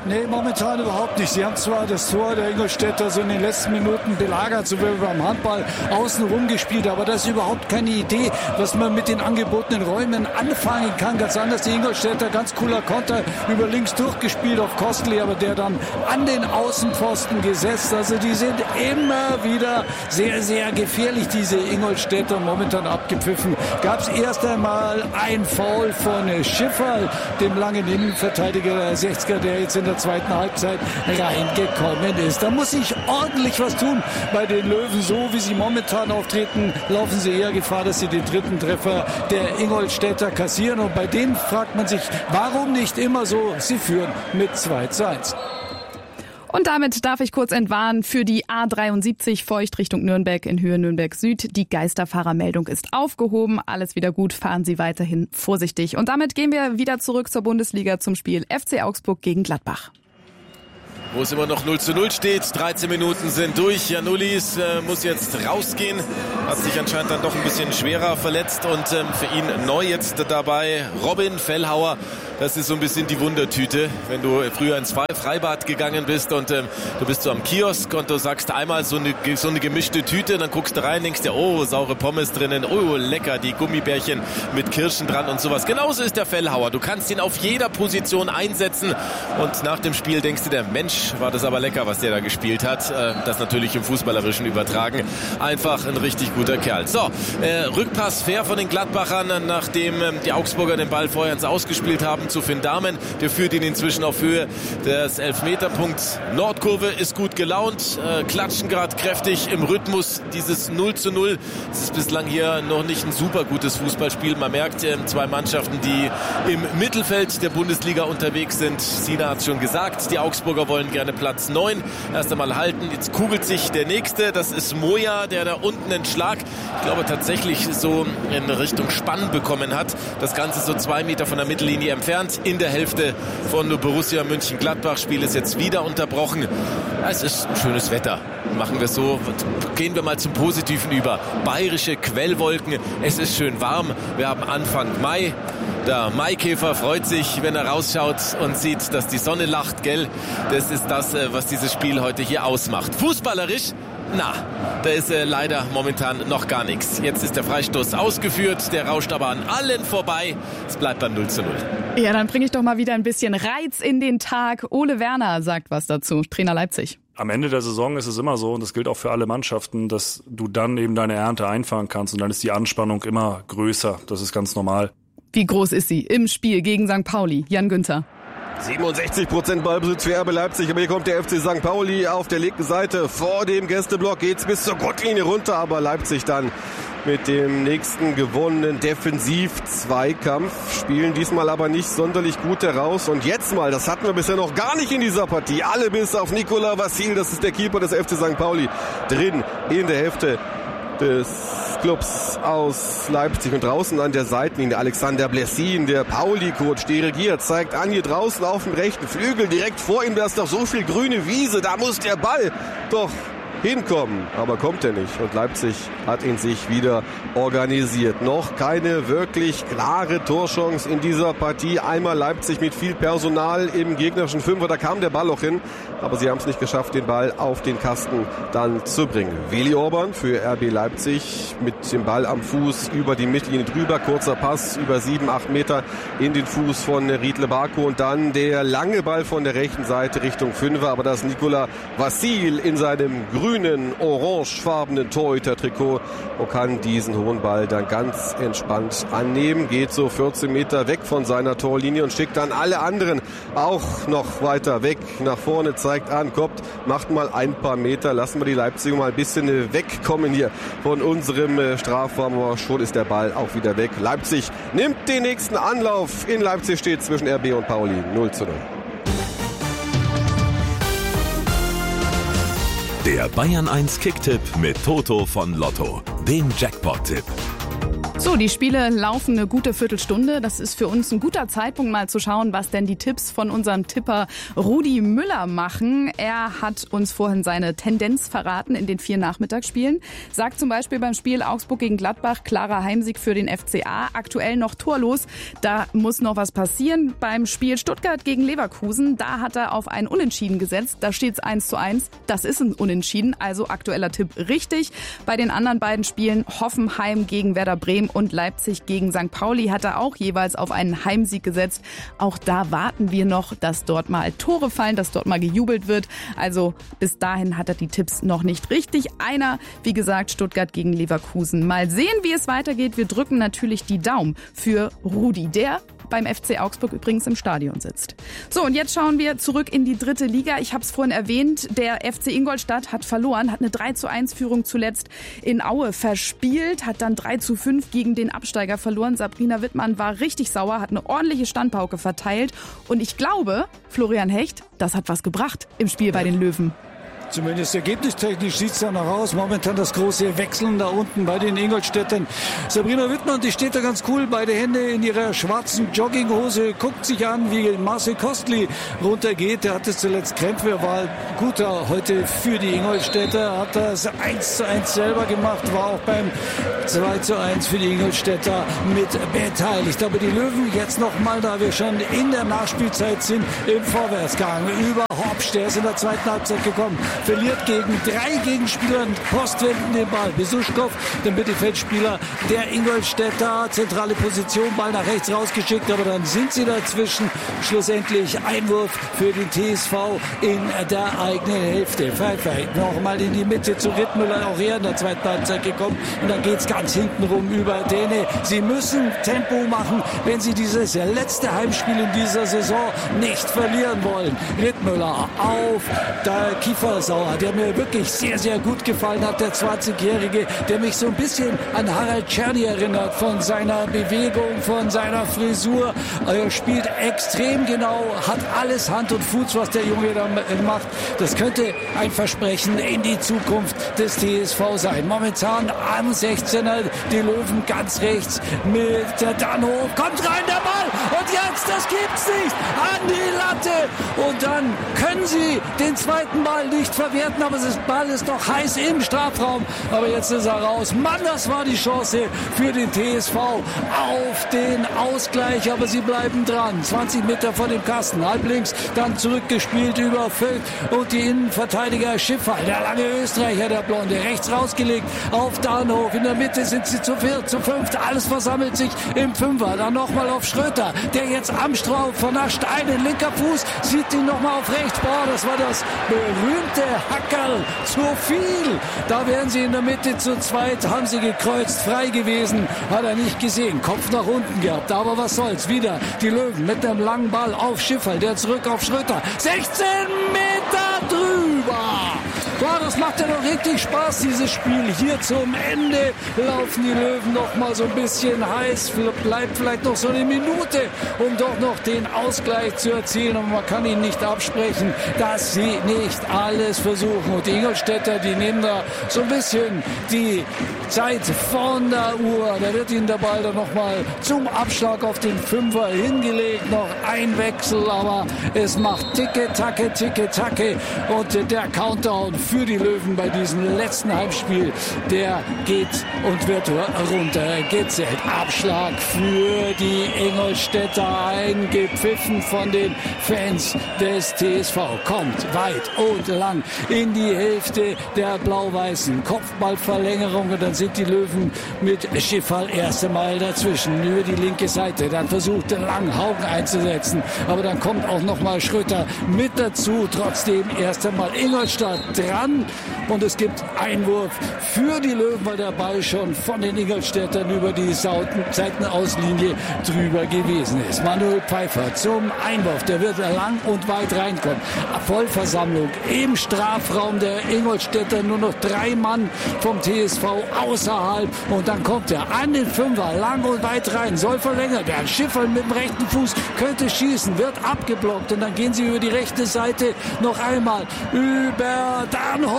Nee, momentan überhaupt nicht. Sie haben zwar das Tor der Ingolstädter so in den letzten Minuten belagert, so wie beim Handball außen rumgespielt, aber das ist überhaupt keine Idee, was man mit den angebotenen Räumen anfangen kann. Ganz anders die Ingolstädter, ganz cooler Konter über links durchgespielt auf Kostli, aber der dann an den Außenpfosten gesetzt. Also die sind immer wieder sehr, sehr gefährlich, diese Ingolstädter, momentan abgepfiffen. Gab es erst einmal ein Foul von Schiffer, dem langen Innenverteidiger der 60er, der jetzt in der zweiten Halbzeit reingekommen ist. Da muss sich ordentlich was tun bei den Löwen. So wie sie momentan auftreten, laufen sie eher Gefahr, dass sie den dritten Treffer der Ingolstädter kassieren. Und bei denen fragt man sich, warum nicht immer so? Sie führen mit 2:1. Und damit darf ich kurz entwarnen für die A73 Feucht Richtung Nürnberg in Höhe Nürnberg Süd. Die Geisterfahrermeldung ist aufgehoben. Alles wieder gut. Fahren Sie weiterhin vorsichtig. Und damit gehen wir wieder zurück zur Bundesliga zum Spiel FC Augsburg gegen Gladbach. Wo es immer noch 0:0 steht. 13 Minuten sind durch. Janullis muss jetzt rausgehen. Hat sich anscheinend dann doch ein bisschen schwerer verletzt. Und für ihn neu jetzt dabei Robin Fellhauer. Das ist so ein bisschen die Wundertüte. Wenn du früher ins Freibad gegangen bist und du bist so am Kiosk und du sagst einmal so eine gemischte Tüte, dann guckst du rein, denkst dir, oh, saure Pommes drinnen, oh, lecker, die Gummibärchen mit Kirschen dran und sowas. Genauso ist der Fellhauer. Du kannst ihn auf jeder Position einsetzen und nach dem Spiel denkst du dir, Mensch, war das aber lecker, was der da gespielt hat. Das natürlich im Fußballerischen übertragen. Einfach ein richtig guter Kerl. So, Rückpass fair von den Gladbachern, nachdem die Augsburger den Ball vorher ins Ausgespielt haben zu Finn Dahmen. Der führt ihn inzwischen auf Höhe des Elfmeterpunkts. Nordkurve ist gut gelaunt, klatschen gerade kräftig im Rhythmus. Dieses 0:0, das ist bislang hier noch nicht ein super gutes Fußballspiel. Man merkt, zwei Mannschaften, die im Mittelfeld der Bundesliga unterwegs sind. Sina hat es schon gesagt, die Augsburger wollen gerne Platz 9 erst einmal halten. Jetzt kugelt sich der Nächste, das ist Moja, der da unten einen Schlag, ich glaube tatsächlich so in Richtung Spann bekommen hat. Das Ganze so 2 Meter von der Mittellinie entfernt. In der Hälfte von Borussia Mönchengladbach. Spiel ist jetzt wieder unterbrochen. Ja, es ist ein schönes Wetter. Machen wir so. Gehen wir mal zum Positiven über. Bayerische Quellwolken. Es ist schön warm. Wir haben Anfang Mai. Der Maikäfer freut sich, wenn er rausschaut und sieht, dass die Sonne lacht, gell? Das ist das, was dieses Spiel heute hier ausmacht. Fußballerisch? Na, da ist leider momentan noch gar nichts. Jetzt ist der Freistoß ausgeführt, der rauscht aber an allen vorbei. Es bleibt beim 0:0. Ja, dann bringe ich doch mal wieder ein bisschen Reiz in den Tag. Ole Werner sagt was dazu, Trainer Leipzig. Am Ende der Saison ist es immer so, und das gilt auch für alle Mannschaften, dass du dann eben deine Ernte einfahren kannst und dann ist die Anspannung immer größer. Das ist ganz normal. Wie groß ist sie im Spiel gegen St. Pauli? Jan Günther. 67% Ballbesitz für RB Leipzig, aber hier kommt der FC St. Pauli auf der linken Seite. Vor dem Gästeblock geht's bis zur Grundlinie runter, aber Leipzig dann mit dem nächsten gewonnenen Defensiv-Zweikampf, spielen diesmal aber nicht sonderlich gut heraus. Und jetzt mal, das hatten wir bisher noch gar nicht in dieser Partie, alle bis auf Nicolas Vassil, das ist der Keeper des FC St. Pauli, drin in der Hälfte des Clubs aus Leipzig. Und draußen an der Seitenlinie Alexander Blessin, der Pauli-Coach, dirigiert, zeigt an, hier draußen auf dem rechten Flügel, direkt vor ihm, da ist doch so viel grüne Wiese, da muss der Ball doch hinkommen, aber kommt er nicht. Und Leipzig hat ihn sich wieder organisiert. Noch keine wirklich klare Torchance in dieser Partie. Einmal Leipzig mit viel Personal im gegnerischen Fünfer, da kam der Ball auch hin, aber sie haben es nicht geschafft, den Ball auf den Kasten dann zu bringen. Willi Orban für RB Leipzig mit dem Ball am Fuß über die Mittellinie drüber, kurzer Pass über 7-8 Meter in den Fuß von Riedle Barco und dann der lange Ball von der rechten Seite Richtung Fünfer, aber das ist Nicolas Vassil in seinem grünen, orangefarbenen Torhüter-Trikot und kann diesen hohen Ball dann ganz entspannt annehmen, geht so 14 Meter weg von seiner Torlinie und schickt dann alle anderen auch noch weiter weg nach vorne, zeigt an, kommt, macht mal ein paar Meter, lassen wir die Leipziger mal ein bisschen wegkommen hier von unserem Strafraum, aber schon ist der Ball auch wieder weg. Leipzig nimmt den nächsten Anlauf. In Leipzig steht zwischen RB und Pauli 0:0. Der Bayern 1 Kicktipp mit Toto von Lotto, dem Jackpot-Tipp. So, die Spiele laufen eine gute Viertelstunde. Das ist für uns ein guter Zeitpunkt, mal zu schauen, was denn die Tipps von unserem Tipper Rudi Müller machen. Er hat uns vorhin seine Tendenz verraten in den 4 Nachmittagsspielen. Sagt zum Beispiel beim Spiel Augsburg gegen Gladbach, klarer Heimsieg für den FCA. Aktuell noch torlos. Da muss noch was passieren. Beim Spiel Stuttgart gegen Leverkusen, da hat er auf ein Unentschieden gesetzt. Da steht es 1:1. Das ist ein Unentschieden, also aktueller Tipp richtig. Bei den anderen beiden Spielen Hoffenheim gegen Werder Bremen und Leipzig gegen St. Pauli hat er auch jeweils auf einen Heimsieg gesetzt. Auch da warten wir noch, dass dort mal Tore fallen, dass dort mal gejubelt wird. Also bis dahin hat er die Tipps noch nicht richtig. Einer, wie gesagt, Stuttgart gegen Leverkusen. Mal sehen, wie es weitergeht. Wir drücken natürlich die Daumen für Rudi, der beim FC Augsburg übrigens im Stadion sitzt. So, und jetzt schauen wir zurück in die 3. Liga. Ich habe es vorhin erwähnt, der FC Ingolstadt hat verloren, hat eine 3:1-Führung zuletzt in Aue verspielt, hat dann 3:5 gegen den Absteiger verloren. Sabrina Wittmann war richtig sauer, hat eine ordentliche Standpauke verteilt. Und ich glaube, Florian Hecht, das hat was gebracht im Spiel bei den Löwen. Zumindest ergebnistechnisch sieht es danach aus. Momentan das große Wechseln da unten bei den Ingolstädtern. Sabrina Wittmann, die steht da ganz cool, beide Hände in ihrer schwarzen Jogginghose, guckt sich an, wie Marcel Kostli runtergeht. Der hatte zuletzt Krämpfe, war guter heute für die Ingolstädter, hat das 1:1 selber gemacht, war auch beim 2:1 für die Ingolstädter mit beteiligt. Aber die Löwen jetzt nochmal, da wir schon in der Nachspielzeit sind, im Vorwärtsgang. Über Hopsch, der ist in der zweiten Halbzeit gekommen. Verliert gegen 3 Gegenspieler und postwenden den Ball. Besuschkow, der Mittelfeldspieler der Ingolstädter, zentrale Position, Ball nach rechts rausgeschickt, aber dann sind sie dazwischen. Schlussendlich Einwurf für den TSV in der eigenen Hälfte. Pfeiffer nochmal in die Mitte zu Rittmüller, auch er in der zweiten Halbzeit gekommen. Und dann geht's ganz hintenrum über Däne. Sie müssen Tempo machen, wenn sie dieses letzte Heimspiel in dieser Saison nicht verlieren wollen. Rittmüller auf der Kiefersauer, der mir wirklich sehr, sehr gut gefallen hat, der 20-Jährige, der mich so ein bisschen an Harald Czerny erinnert, von seiner Bewegung, von seiner Frisur. Er spielt extrem genau, hat alles Hand und Fuß, was der Junge da macht. Das könnte ein Versprechen in die Zukunft des TSV sein. Momentan am 16er, die Löwen ganz rechts mit der Dannhof. Kommt rein der Ball und jetzt, das gibt's nicht, an die Latte. Und dann können sie den zweiten Ball nicht verwerten, aber das Ball ist noch heiß im Strafraum. Aber jetzt ist er raus. Mann, das war die Chance für den TSV auf den Ausgleich, aber sie bleiben dran. 20 Meter vor dem Kasten, halblinks, dann zurückgespielt über Völk und die Innenverteidiger Schiffer, der lange Österreicher, der Blonde, rechts rausgelegt auf Dannhof. In der Mitte sind sie zu 4, zu 5, alles versammelt sich im Fünfer. Dann nochmal auf Schröter, der jetzt am Strauch vernascht einen, linker Fuß, sieht ihn nochmal auf rechts. Boah, das war das berühmte Hackerl, zu viel. Da wären sie in der Mitte zu zweit, haben sie gekreuzt, frei gewesen, hat er nicht gesehen, Kopf nach unten gehabt, aber was soll's, wieder die Löwen mit einem langen Ball auf Schifferl, der zurück auf Schröter, 16 Meter drüber. Ja, das macht ja noch richtig Spaß, dieses Spiel. Hier zum Ende laufen die Löwen noch mal so ein bisschen heiß. Bleibt vielleicht noch so eine Minute, um doch noch den Ausgleich zu erzielen. Aber man kann ihnen nicht absprechen, dass sie nicht alles versuchen. Und die Ingolstädter, die nehmen da so ein bisschen die Zeit von der Uhr. Da wird ihnen der Ball dann noch mal zum Abschlag auf den Fünfer hingelegt. Noch ein Wechsel, aber es macht Ticke-Tacke, Ticke-Tacke. Und der Countdown für die Löwen bei diesem letzten Heimspiel, der geht und wird runtergezählt. Abschlag für die Ingolstädter, eingepfiffen von den Fans des TSV. Kommt weit und lang in die Hälfte der Blau-Weißen. Kopfballverlängerung und dann sind die Löwen mit Schifferl erst einmal dazwischen über die linke Seite. Dann versucht Lang Haugen einzusetzen, aber dann kommt auch noch mal Schröter mit dazu. Trotzdem erst einmal Ingolstadt dran und es gibt Einwurf für die Löwen, weil der Ball schon von den Ingolstädtern über die Seitenauslinie drüber gewesen ist. Manuel Pfeiffer zum Einwurf, der wird lang und weit reinkommen. Vollversammlung im Strafraum der Ingolstädter, nur noch 3 Mann vom TSV außerhalb und dann kommt er an den Fünfer, lang und weit rein, soll verlängert werden. Schifferl mit dem rechten Fuß könnte schießen, wird abgeblockt und dann gehen sie über die rechte Seite noch einmal über Dannhof.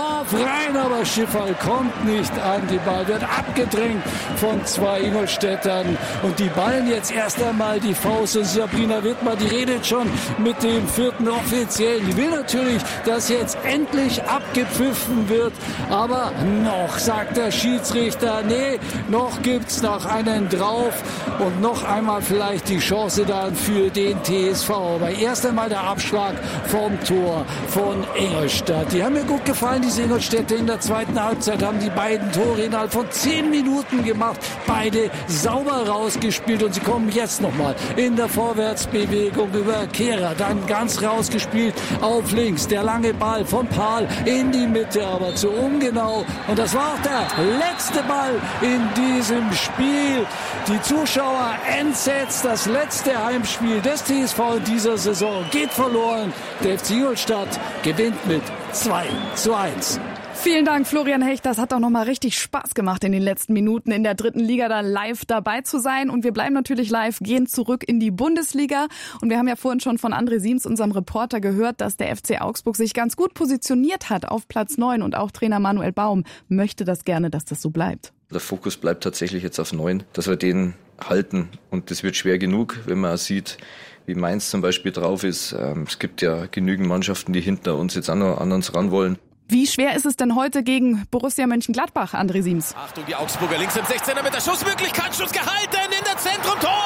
Lauf rein, aber Schifferl kommt nicht an den Ball, wird abgedrängt von 2 Ingolstädtern und die ballen jetzt erst einmal die Faust und Sabrina Wittmer, die redet schon mit dem 4. Offiziellen. Die will natürlich, dass jetzt endlich abgepfiffen wird, aber noch, sagt der Schiedsrichter, nee, noch gibt's noch einen drauf und noch einmal vielleicht die Chance dann für den TSV. Aber erst einmal der Abschlag vom Tor von Ingolstadt. Die haben mir gut gefallen, diese Ingolstädter in der zweiten Halbzeit, haben die beiden Tore innerhalb von 10 Minuten gemacht, beide sauber rausgespielt und sie kommen jetzt nochmal in der Vorwärtsbewegung über Kehrer, dann ganz rausgespielt auf links, der lange Ball von Pahl in die Mitte, aber zu ungenau und das war auch der letzte Ball in diesem Spiel. Die Zuschauer entsetzt, das letzte Heimspiel des TSV in dieser Saison geht verloren. Der FC Ingolstadt gewinnt mit 2:1. Vielen Dank, Florian Hecht. Das hat doch nochmal richtig Spaß gemacht in den letzten Minuten in der 3. Liga da live dabei zu sein. Und wir bleiben natürlich live, gehen zurück in die Bundesliga. Und wir haben ja vorhin schon von André Siems, unserem Reporter, gehört, dass der FC Augsburg sich ganz gut positioniert hat auf Platz 9. Und auch Trainer Manuel Baum möchte das gerne, dass das so bleibt. Der Fokus bleibt tatsächlich jetzt auf 9, dass wir den halten. Und das wird schwer genug, wenn man sieht, wie Mainz zum Beispiel drauf ist. Es gibt ja genügend Mannschaften, die hinter uns jetzt an uns ran wollen. Wie schwer ist es denn heute gegen Borussia Mönchengladbach, André Siems? Achtung, die Augsburger links im 16er mit der Schussmöglichkeit. Schuss gehalten in der Zentrum. Tor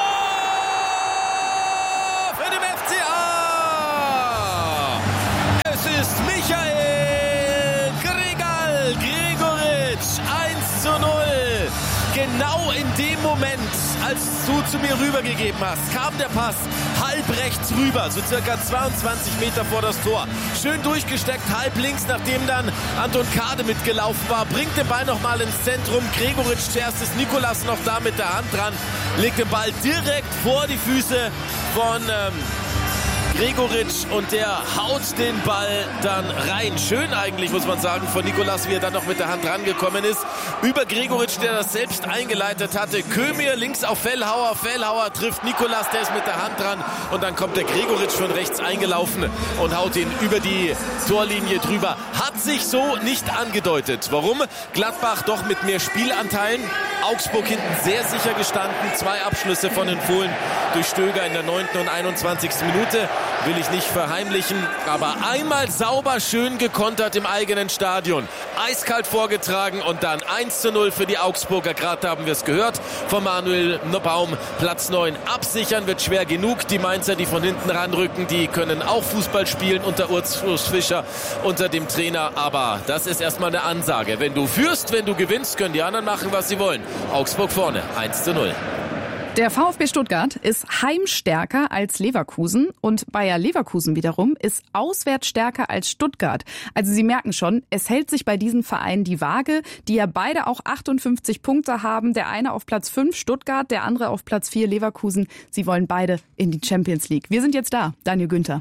für den FCA. Es ist Michael Gregoritsch. 1:0. Genau in dem Moment, als du zu mir rübergegeben hast, kam der Pass halb rechts rüber, so circa 22 Meter vor das Tor. Schön durchgesteckt, halb links, nachdem dann Anton Kade mitgelaufen war. Bringt den Ball nochmal ins Zentrum. Gregoritsch zuerst, ist Nikolas noch da mit der Hand dran. Legt den Ball direkt vor die Füße von Gregoritsch und der haut den Ball dann rein. Schön eigentlich, muss man sagen, von Nikolas, wie er dann noch mit der Hand rangekommen ist. Über Gregoritsch, der das selbst eingeleitet hatte. Kömir links auf Fellhauer. Fellhauer trifft Nikolas, der ist mit der Hand dran. Und dann kommt der Gregoritsch von rechts eingelaufen und haut ihn über die Torlinie drüber. Hat sich so nicht angedeutet. Warum? Gladbach doch mit mehr Spielanteilen. Augsburg hinten sehr sicher gestanden. 2 Abschlüsse von den Fohlen durch Stöger in der 9. und 21. Minute. Will ich nicht verheimlichen, aber einmal sauber schön gekontert im eigenen Stadion. Eiskalt vorgetragen und dann 1:0 für die Augsburger. Gerade haben wir es gehört von Manuel Baum. Platz 9 absichern wird schwer genug. Die Mainzer, die von hinten ranrücken, die können auch Fußball spielen unter Urs Fischer, unter dem Trainer. Aber das ist erstmal eine Ansage. Wenn du führst, wenn du gewinnst, können die anderen machen, was sie wollen. Augsburg vorne, 1:0. Der VfB Stuttgart ist heimstärker als Leverkusen und Bayer Leverkusen wiederum ist auswärts stärker als Stuttgart. Also Sie merken schon, es hält sich bei diesen Vereinen die Waage, die ja beide auch 58 Punkte haben. Der eine auf Platz 5 Stuttgart, der andere auf Platz 4 Leverkusen. Sie wollen beide in die Champions League. Wir sind jetzt da, Daniel Günther.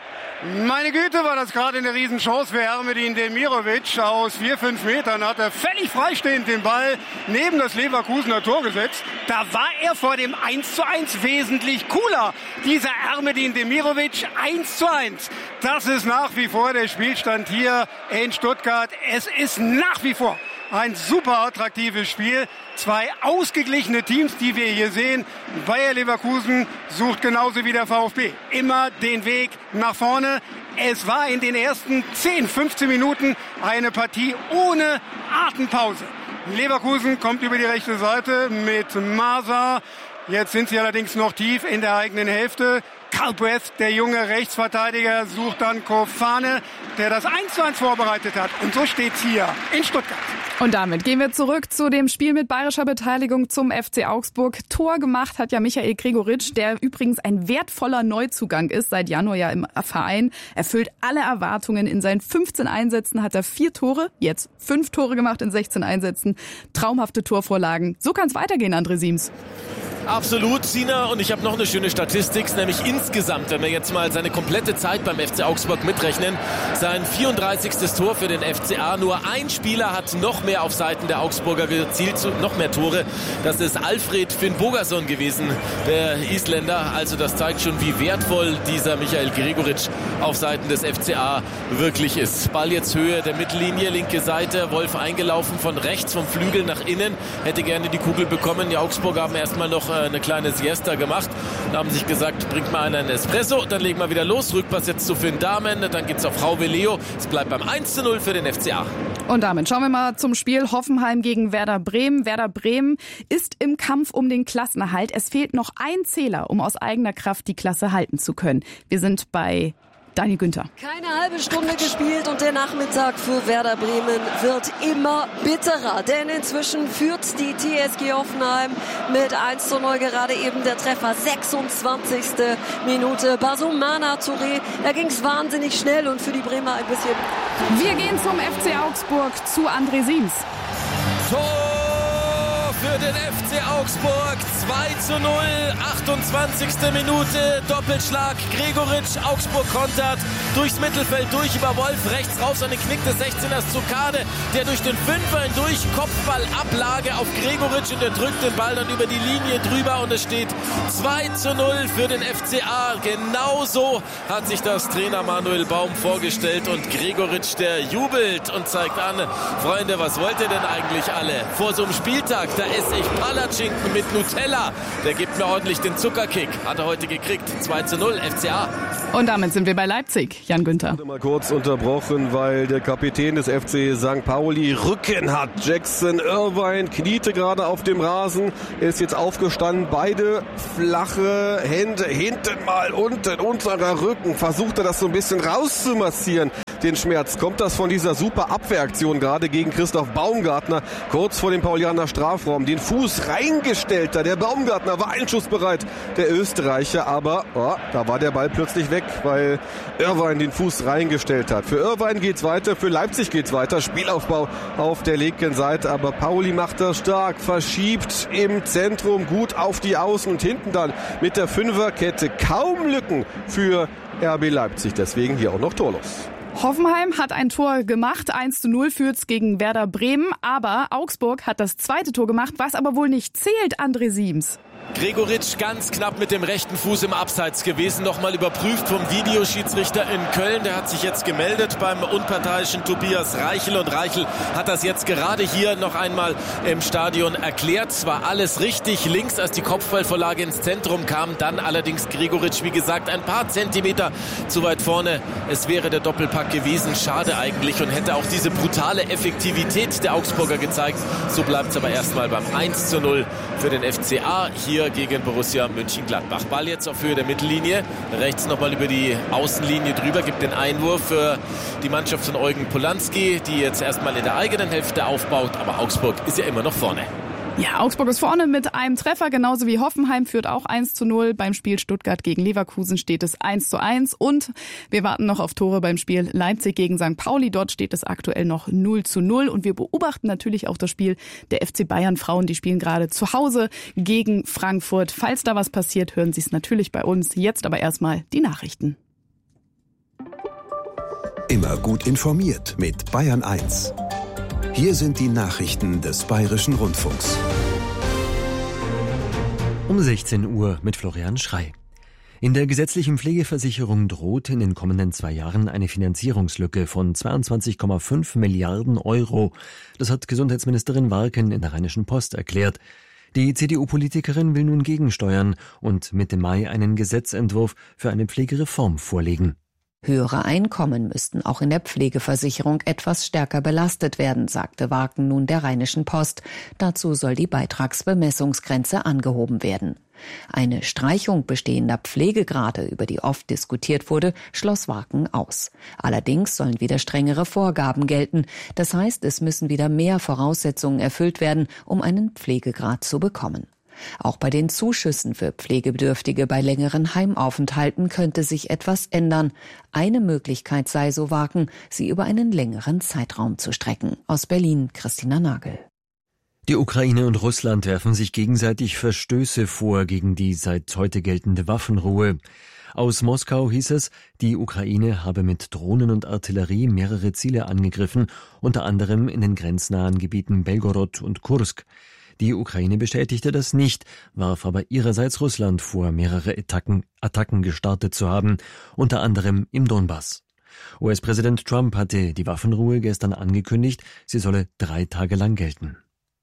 Meine Güte, war das gerade eine Riesenchance für Ermedin Demirovic. Aus 4-5 Metern hat er völlig freistehend den Ball neben das Leverkusener Tor gesetzt. Da war er vor dem 1:1 wesentlich cooler. Dieser Ermedin Demirovic 1:1. Das ist nach wie vor der Spielstand hier in Stuttgart. Es ist nach wie vor ein super attraktives Spiel. 2 ausgeglichene Teams, die wir hier sehen. Bayer Leverkusen sucht genauso wie der VfB immer den Weg nach vorne. Es war in den ersten 10, 15 Minuten eine Partie ohne Atempause. Leverkusen kommt über die rechte Seite mit Masa. Jetzt sind sie allerdings noch tief in der eigenen Hälfte. Calbreth, der junge Rechtsverteidiger, sucht dann Kofane, der das 1:1 vorbereitet hat. Und so steht's hier in Stuttgart. Und damit gehen wir zurück zu dem Spiel mit bayerischer Beteiligung zum FC Augsburg. Tor gemacht hat ja Michael Gregoritsch, der übrigens ein wertvoller Neuzugang ist, seit Januar ja im Verein. Erfüllt alle Erwartungen. In seinen 15 Einsätzen hat er 4 Tore, jetzt 5 Tore gemacht in 16 Einsätzen. Traumhafte Torvorlagen. So kann es weitergehen, André Siems. Absolut, Sina. Und ich habe noch eine schöne Statistik, nämlich insgesamt, wenn wir jetzt mal seine komplette Zeit beim FC Augsburg mitrechnen, sein 34. Tor für den FCA. Nur ein Spieler hat noch mehr auf Seiten der Augsburger gezielt, noch mehr Tore. Das ist Alfred Finnbogason gewesen, der Isländer. Also das zeigt schon, wie wertvoll dieser Michael Gregoritsch auf Seiten des FCA wirklich ist. Ball jetzt Höhe der Mittellinie, linke Seite. Wolf eingelaufen von rechts, vom Flügel nach innen. Hätte gerne die Kugel bekommen. Die Augsburger haben erstmal noch eine kleine Siesta gemacht. Da haben sich gesagt, bringt mal einen Espresso. Dann legen wir wieder los. Rückpass jetzt zu Finn Dahmen. Dann geht's auf Rauwe Leo. Es bleibt beim 1:0 für den FCA. Und damit schauen wir mal zum Spiel Hoffenheim gegen Werder Bremen. Werder Bremen ist im Kampf um den Klassenerhalt. Es fehlt noch ein Zähler, um aus eigener Kraft die Klasse halten zu können. Wir sind bei Daniel Günther. Keine halbe Stunde gespielt und der Nachmittag für Werder Bremen wird immer bitterer. Denn inzwischen führt die TSG Hoffenheim mit 1:0, gerade eben der Treffer, 26. Minute. Basumana Touré, da ging es wahnsinnig schnell und für die Bremer ein bisschen. Wir gehen zum FC Augsburg, zu André Siems. Tor für den FC Augsburg, 2:0, 28. Minute, Doppelschlag, Gregoritsch, Augsburg kontert, durchs Mittelfeld, durch über Wolf, rechts raus an den Knick des 16ers zu Kade, der durch den Fünfer hindurch, Kopfballablage auf Gregoritsch und er drückt den Ball dann über die Linie drüber und es steht 2:0 für den FCA. Genauso hat sich das Trainer Manuel Baum vorgestellt und Gregoritsch, der jubelt und zeigt an, Freunde, was wollt ihr denn eigentlich alle? Vor so einem Spieltag, da esse ich Palatschinken mit Nutella. Der gibt mir ordentlich den Zuckerkick. Hat er heute gekriegt. 2:0 FCA. Und damit sind wir bei Leipzig. Jan Günther. Mal kurz unterbrochen, weil der Kapitän des FC St. Pauli Rücken hat. Jackson Irvine kniete gerade auf dem Rasen. Er ist jetzt aufgestanden. Beide flache Hände hinten mal unten unterer Rücken. Versucht er das so ein bisschen rauszumassieren. Den Schmerz. Kommt das von dieser super Abwehraktion gerade gegen Christoph Baumgartner kurz vor dem Paulianer Strafraum. Den Fuß reingestellt da. Der Baumgartner war einschussbereit, der Österreicher, aber da war der Ball plötzlich weg, weil Irvine den Fuß reingestellt hat. Für Irvine geht's weiter, für Leipzig geht's weiter. Spielaufbau auf der linken Seite, aber Pauli macht das stark, verschiebt im Zentrum gut auf die Außen und hinten dann mit der Fünferkette kaum Lücken für RB Leipzig. Deswegen hier auch noch torlos. Hoffenheim hat ein Tor gemacht, 1:0 führt's gegen Werder Bremen, aber Augsburg hat das zweite Tor gemacht, was aber wohl nicht zählt, André Siems. Gregoritsch ganz knapp mit dem rechten Fuß im Abseits gewesen, nochmal überprüft vom Videoschiedsrichter in Köln. Der hat sich jetzt gemeldet beim unparteiischen Tobias Reichel und Reichel hat das jetzt gerade hier noch einmal im Stadion erklärt. Es war alles richtig links, als die Kopfballvorlage ins Zentrum kam, dann allerdings Gregoritsch, wie gesagt, ein paar Zentimeter zu weit vorne. Es wäre der Doppelpack gewesen, schade eigentlich und hätte auch diese brutale Effektivität der Augsburger gezeigt. So bleibt es aber erstmal beim 1:0 für den FCA hier gegen Borussia Mönchengladbach. Ball jetzt auf Höhe der Mittellinie. Rechts nochmal über die Außenlinie drüber. Gibt den Einwurf für die Mannschaft von Eugen Polanski, die jetzt erstmal in der eigenen Hälfte aufbaut. Aber Augsburg ist ja immer noch vorne. Ja, Augsburg ist vorne mit einem Treffer, genauso wie Hoffenheim führt auch 1:0. Beim Spiel Stuttgart gegen Leverkusen steht es 1:1. Und wir warten noch auf Tore beim Spiel Leipzig gegen St. Pauli. Dort steht es aktuell noch 0:0. Und wir beobachten natürlich auch das Spiel der FC Bayern Frauen. Die spielen gerade zu Hause gegen Frankfurt. Falls da was passiert, hören Sie es natürlich bei uns. Jetzt aber erstmal die Nachrichten. Immer gut informiert mit Bayern 1. Hier sind die Nachrichten des Bayerischen Rundfunks. Um 16 Uhr mit Florian Schrey. In der gesetzlichen Pflegeversicherung droht in den kommenden 2 Jahren eine Finanzierungslücke von 22,5 Milliarden Euro. Das hat Gesundheitsministerin Warken in der Rheinischen Post erklärt. Die CDU-Politikerin will nun gegensteuern und Mitte Mai einen Gesetzentwurf für eine Pflegereform vorlegen. Höhere Einkommen müssten auch in der Pflegeversicherung etwas stärker belastet werden, sagte Warken nun der Rheinischen Post. Dazu soll die Beitragsbemessungsgrenze angehoben werden. Eine Streichung bestehender Pflegegrade, über die oft diskutiert wurde, schloss Warken aus. Allerdings sollen wieder strengere Vorgaben gelten. Das heißt, es müssen wieder mehr Voraussetzungen erfüllt werden, um einen Pflegegrad zu bekommen. Auch bei den Zuschüssen für Pflegebedürftige bei längeren Heimaufenthalten könnte sich etwas ändern. Eine Möglichkeit sei, so Warken, sie über einen längeren Zeitraum zu strecken. Aus Berlin, Christina Nagel. Die Ukraine und Russland werfen sich gegenseitig Verstöße vor gegen die seit heute geltende Waffenruhe. Aus Moskau hieß es, die Ukraine habe mit Drohnen und Artillerie mehrere Ziele angegriffen, unter anderem in den grenznahen Gebieten Belgorod und Kursk. Die Ukraine bestätigte das nicht, warf aber ihrerseits Russland vor, mehrere Attacken gestartet zu haben, unter anderem im Donbass. US-Präsident Trump hatte die Waffenruhe gestern angekündigt, sie solle 3 Tage lang gelten.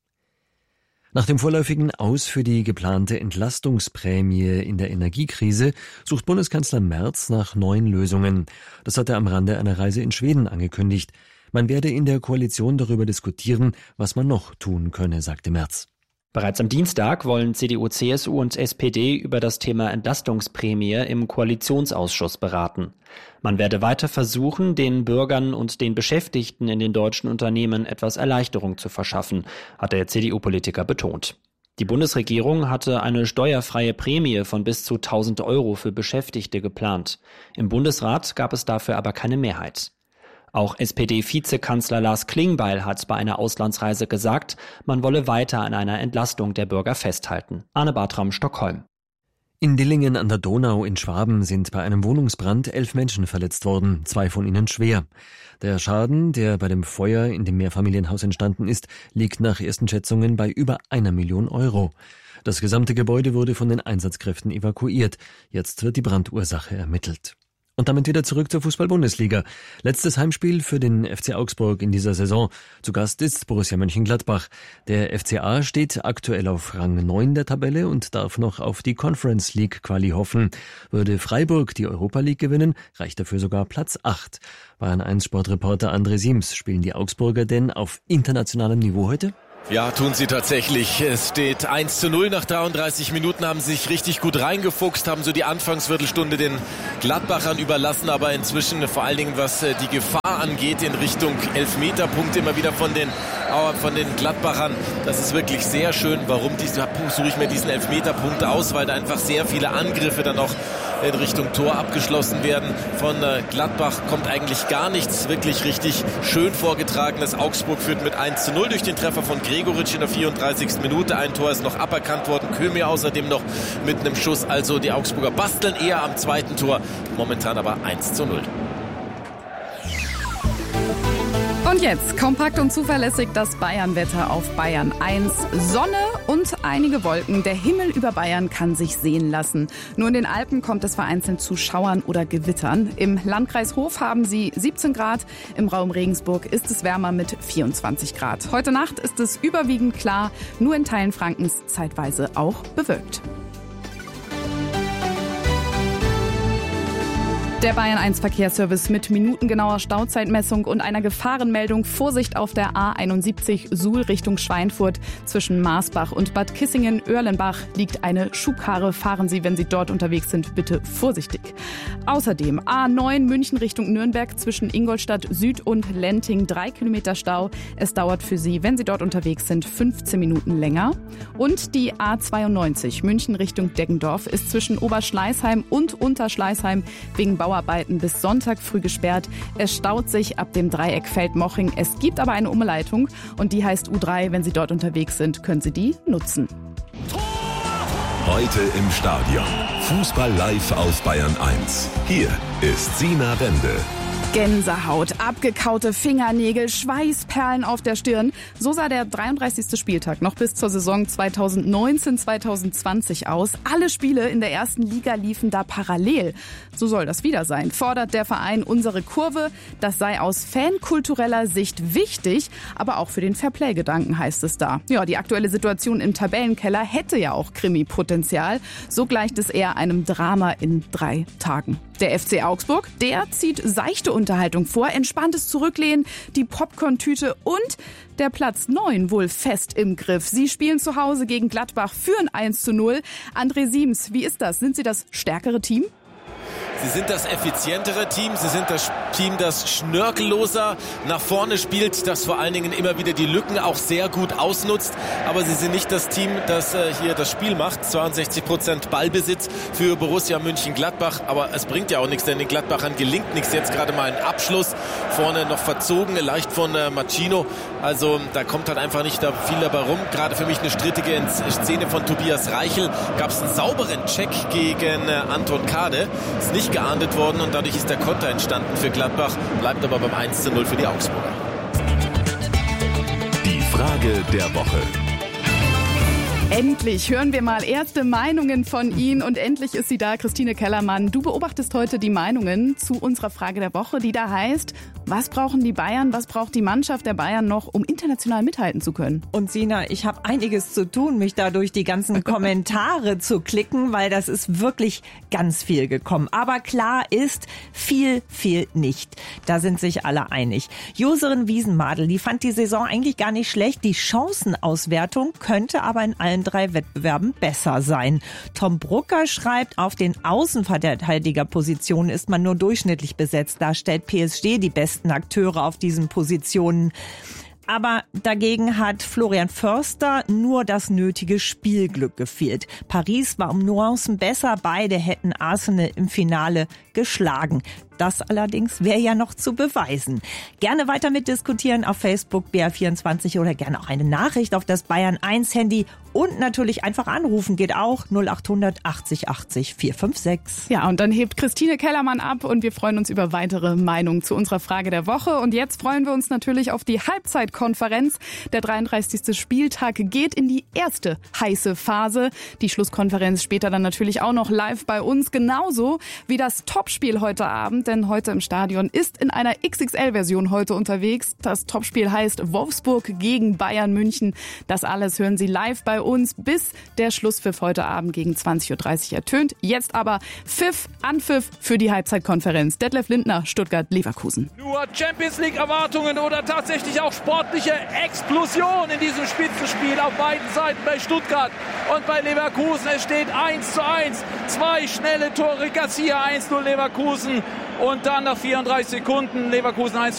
Nach dem vorläufigen Aus für die geplante Entlastungsprämie in der Energiekrise sucht Bundeskanzler Merz nach neuen Lösungen. Das hat er am Rande einer Reise in Schweden angekündigt. Man werde in der Koalition darüber diskutieren, was man noch tun könne, sagte Merz. Bereits am Dienstag wollen CDU, CSU und SPD über das Thema Entlastungsprämie im Koalitionsausschuss beraten. Man werde weiter versuchen, den Bürgern und den Beschäftigten in den deutschen Unternehmen etwas Erleichterung zu verschaffen, hat der CDU-Politiker betont. Die Bundesregierung hatte eine steuerfreie Prämie von bis zu 1.000 € für Beschäftigte geplant. Im Bundesrat gab es dafür aber keine Mehrheit. Auch SPD-Vizekanzler Lars Klingbeil hat bei einer Auslandsreise gesagt, man wolle weiter an einer Entlastung der Bürger festhalten. Arne Bartram, Stockholm. In Dillingen an der Donau in Schwaben sind bei einem Wohnungsbrand 11 Menschen verletzt worden, 2 von ihnen schwer. Der Schaden, der bei dem Feuer in dem Mehrfamilienhaus entstanden ist, liegt nach ersten Schätzungen bei über 1 Million €. Das gesamte Gebäude wurde von den Einsatzkräften evakuiert. Jetzt wird die Brandursache ermittelt. Und damit wieder zurück zur Fußball-Bundesliga. Letztes Heimspiel für den FC Augsburg in dieser Saison. Zu Gast ist Borussia Mönchengladbach. Der FCA steht aktuell auf Rang 9 der Tabelle und darf noch auf die Conference League Quali hoffen. Würde Freiburg die Europa League gewinnen, reicht dafür sogar Platz 8. Bayern 1 Sportreporter André Siems. Spielen die Augsburger denn auf internationalem Niveau heute? Ja, tun sie tatsächlich. Es steht 1:0 nach 33 Minuten, haben sich richtig gut reingefuchst, haben so die Anfangsviertelstunde den Gladbachern überlassen, aber inzwischen vor allen Dingen, was die Gefahr angeht, in Richtung Elfmeterpunkte immer wieder von den Gladbachern. Das ist wirklich sehr schön. Warum suche ich mir diesen Elfmeterpunkt aus? Weil da einfach sehr viele Angriffe dann auch in Richtung Tor abgeschlossen werden. Von Gladbach kommt eigentlich gar nichts wirklich richtig schön vorgetragenes. Augsburg führt mit 1:0 durch den Treffer von Gregoritsch in der 34. Minute. Ein Tor ist noch aberkannt worden. Kömir außerdem noch mit einem Schuss. Also die Augsburger basteln eher am zweiten Tor. Momentan aber 1:0. Und jetzt kompakt und zuverlässig das Bayern-Wetter auf Bayern 1. Sonne und einige Wolken. Der Himmel über Bayern kann sich sehen lassen. Nur in den Alpen kommt es vereinzelt zu Schauern oder Gewittern. Im Landkreis Hof haben sie 17 Grad. Im Raum Regensburg ist es wärmer mit 24 Grad. Heute Nacht ist es überwiegend klar, nur in Teilen Frankens zeitweise auch bewölkt. Der Bayern 1 Verkehrsservice mit minutengenauer Stauzeitmessung und einer Gefahrenmeldung. Vorsicht auf der A71 Suhl Richtung Schweinfurt. Zwischen Marsbach und Bad Kissingen-Oerlenbach liegt eine Schubkarre. Fahren Sie, wenn Sie dort unterwegs sind, bitte vorsichtig. Außerdem A9 München Richtung Nürnberg zwischen Ingolstadt Süd und Lenting 3 Kilometer Stau. Es dauert für Sie, wenn Sie dort unterwegs sind, 15 Minuten länger. Und die A92 München Richtung Deggendorf ist zwischen Oberschleißheim und Unterschleißheim wegen Bauarbeiten bis Sonntag früh gesperrt. Es staut sich ab dem Dreieck Feldmoching. Es gibt aber eine Umleitung und die heißt U3. Wenn Sie dort unterwegs sind, können Sie die nutzen. Heute im Stadion. Fußball live auf Bayern 1. Hier ist Sina Bende. Gänsehaut, abgekaute Fingernägel, Schweißperlen auf der Stirn. So sah der 33. Spieltag noch bis zur Saison 2019-2020 aus. Alle Spiele in der ersten Liga liefen da parallel. So soll das wieder sein, fordert der Verein Unsere Kurve. Das sei aus fankultureller Sicht wichtig, aber auch für den Fairplay-Gedanken heißt es da. Ja, die aktuelle Situation im Tabellenkeller hätte ja auch Krimi-Potenzial. So gleicht es eher einem Drama in 3 Tagen. Der FC Augsburg, der zieht seichte Unterhaltung vor, entspanntes Zurücklehnen, die Popcorn-Tüte und der Platz 9 wohl fest im Griff. Sie spielen zu Hause gegen Gladbach, führen 1:0. André Siems, wie ist das? Sind Sie das stärkere Team? Sie sind das effizientere Team, sie sind das Team, das schnörkelloser nach vorne spielt, das vor allen Dingen immer wieder die Lücken auch sehr gut ausnutzt. Aber sie sind nicht das Team, das hier das Spiel macht. 62% Ballbesitz für Borussia Mönchengladbach. Aber es bringt ja auch nichts, denn den Gladbachern gelingt nichts. Jetzt gerade mal ein Abschluss vorne noch verzogen, leicht von Machino. Also da kommt halt einfach nicht da viel dabei rum. Gerade für mich eine strittige Szene von Tobias Reichel. Gab es einen sauberen Check gegen Anton Kade. Ist nicht geahndet worden und dadurch ist der Konter entstanden für Gladbach. Bleibt aber beim 1:0 für die Augsburger. Die Frage der Woche. Endlich hören wir mal erste Meinungen von Ihnen und endlich ist sie da, Christine Kellermann. Du beobachtest heute die Meinungen zu unserer Frage der Woche, die da heißt, was brauchen die Bayern, was braucht die Mannschaft der Bayern noch, um international mithalten zu können? Und Sina, ich habe einiges zu tun, mich da durch die ganzen Kommentare zu klicken, weil das ist wirklich ganz viel gekommen. Aber klar ist, viel fehlt nicht. Da sind sich alle einig. Joserin Wiesenmadel, die fand die Saison eigentlich gar nicht schlecht. Die Chancenauswertung könnte aber in allen 3 Wettbewerben besser sein. Tom Brucker schreibt, auf den Außenverteidigerpositionen ist man nur durchschnittlich besetzt. Da stellt PSG die besten Akteure auf diesen Positionen. Aber dagegen hat Florian Förster nur das nötige Spielglück gefehlt. Paris war um Nuancen besser, beide hätten Arsenal im Finale geschlagen. Das allerdings wäre ja noch zu beweisen. Gerne weiter mitdiskutieren auf Facebook BR24 oder gerne auch eine Nachricht auf das Bayern 1 Handy und natürlich einfach anrufen geht auch 0800 80 80 456. Ja, und dann hebt Christine Kellermann ab und wir freuen uns über weitere Meinungen zu unserer Frage der Woche. Und jetzt freuen wir uns natürlich auf die Halbzeitkonferenz. Der 33. Spieltag geht in die erste heiße Phase. Die Schlusskonferenz später dann natürlich auch noch live bei uns, genauso wie das Topspiel heute Abend. Denn heute im Stadion ist in einer XXL-Version heute unterwegs. Das Topspiel heißt Wolfsburg gegen Bayern München. Das alles hören Sie live bei uns, bis der Schlusspfiff heute Abend gegen 20.30 Uhr ertönt. Jetzt aber Anpfiff für die Halbzeitkonferenz. Detlef Lindner, Stuttgart-Leverkusen. Nur Champions-League-Erwartungen oder tatsächlich auch sportliche Explosion in diesem Spitzenspiel auf beiden Seiten bei Stuttgart und bei Leverkusen. Es steht 1:1. 2 schnelle Tore, Garcia 1:0 Leverkusen und dann nach 34 Sekunden Leverkusen 1:0.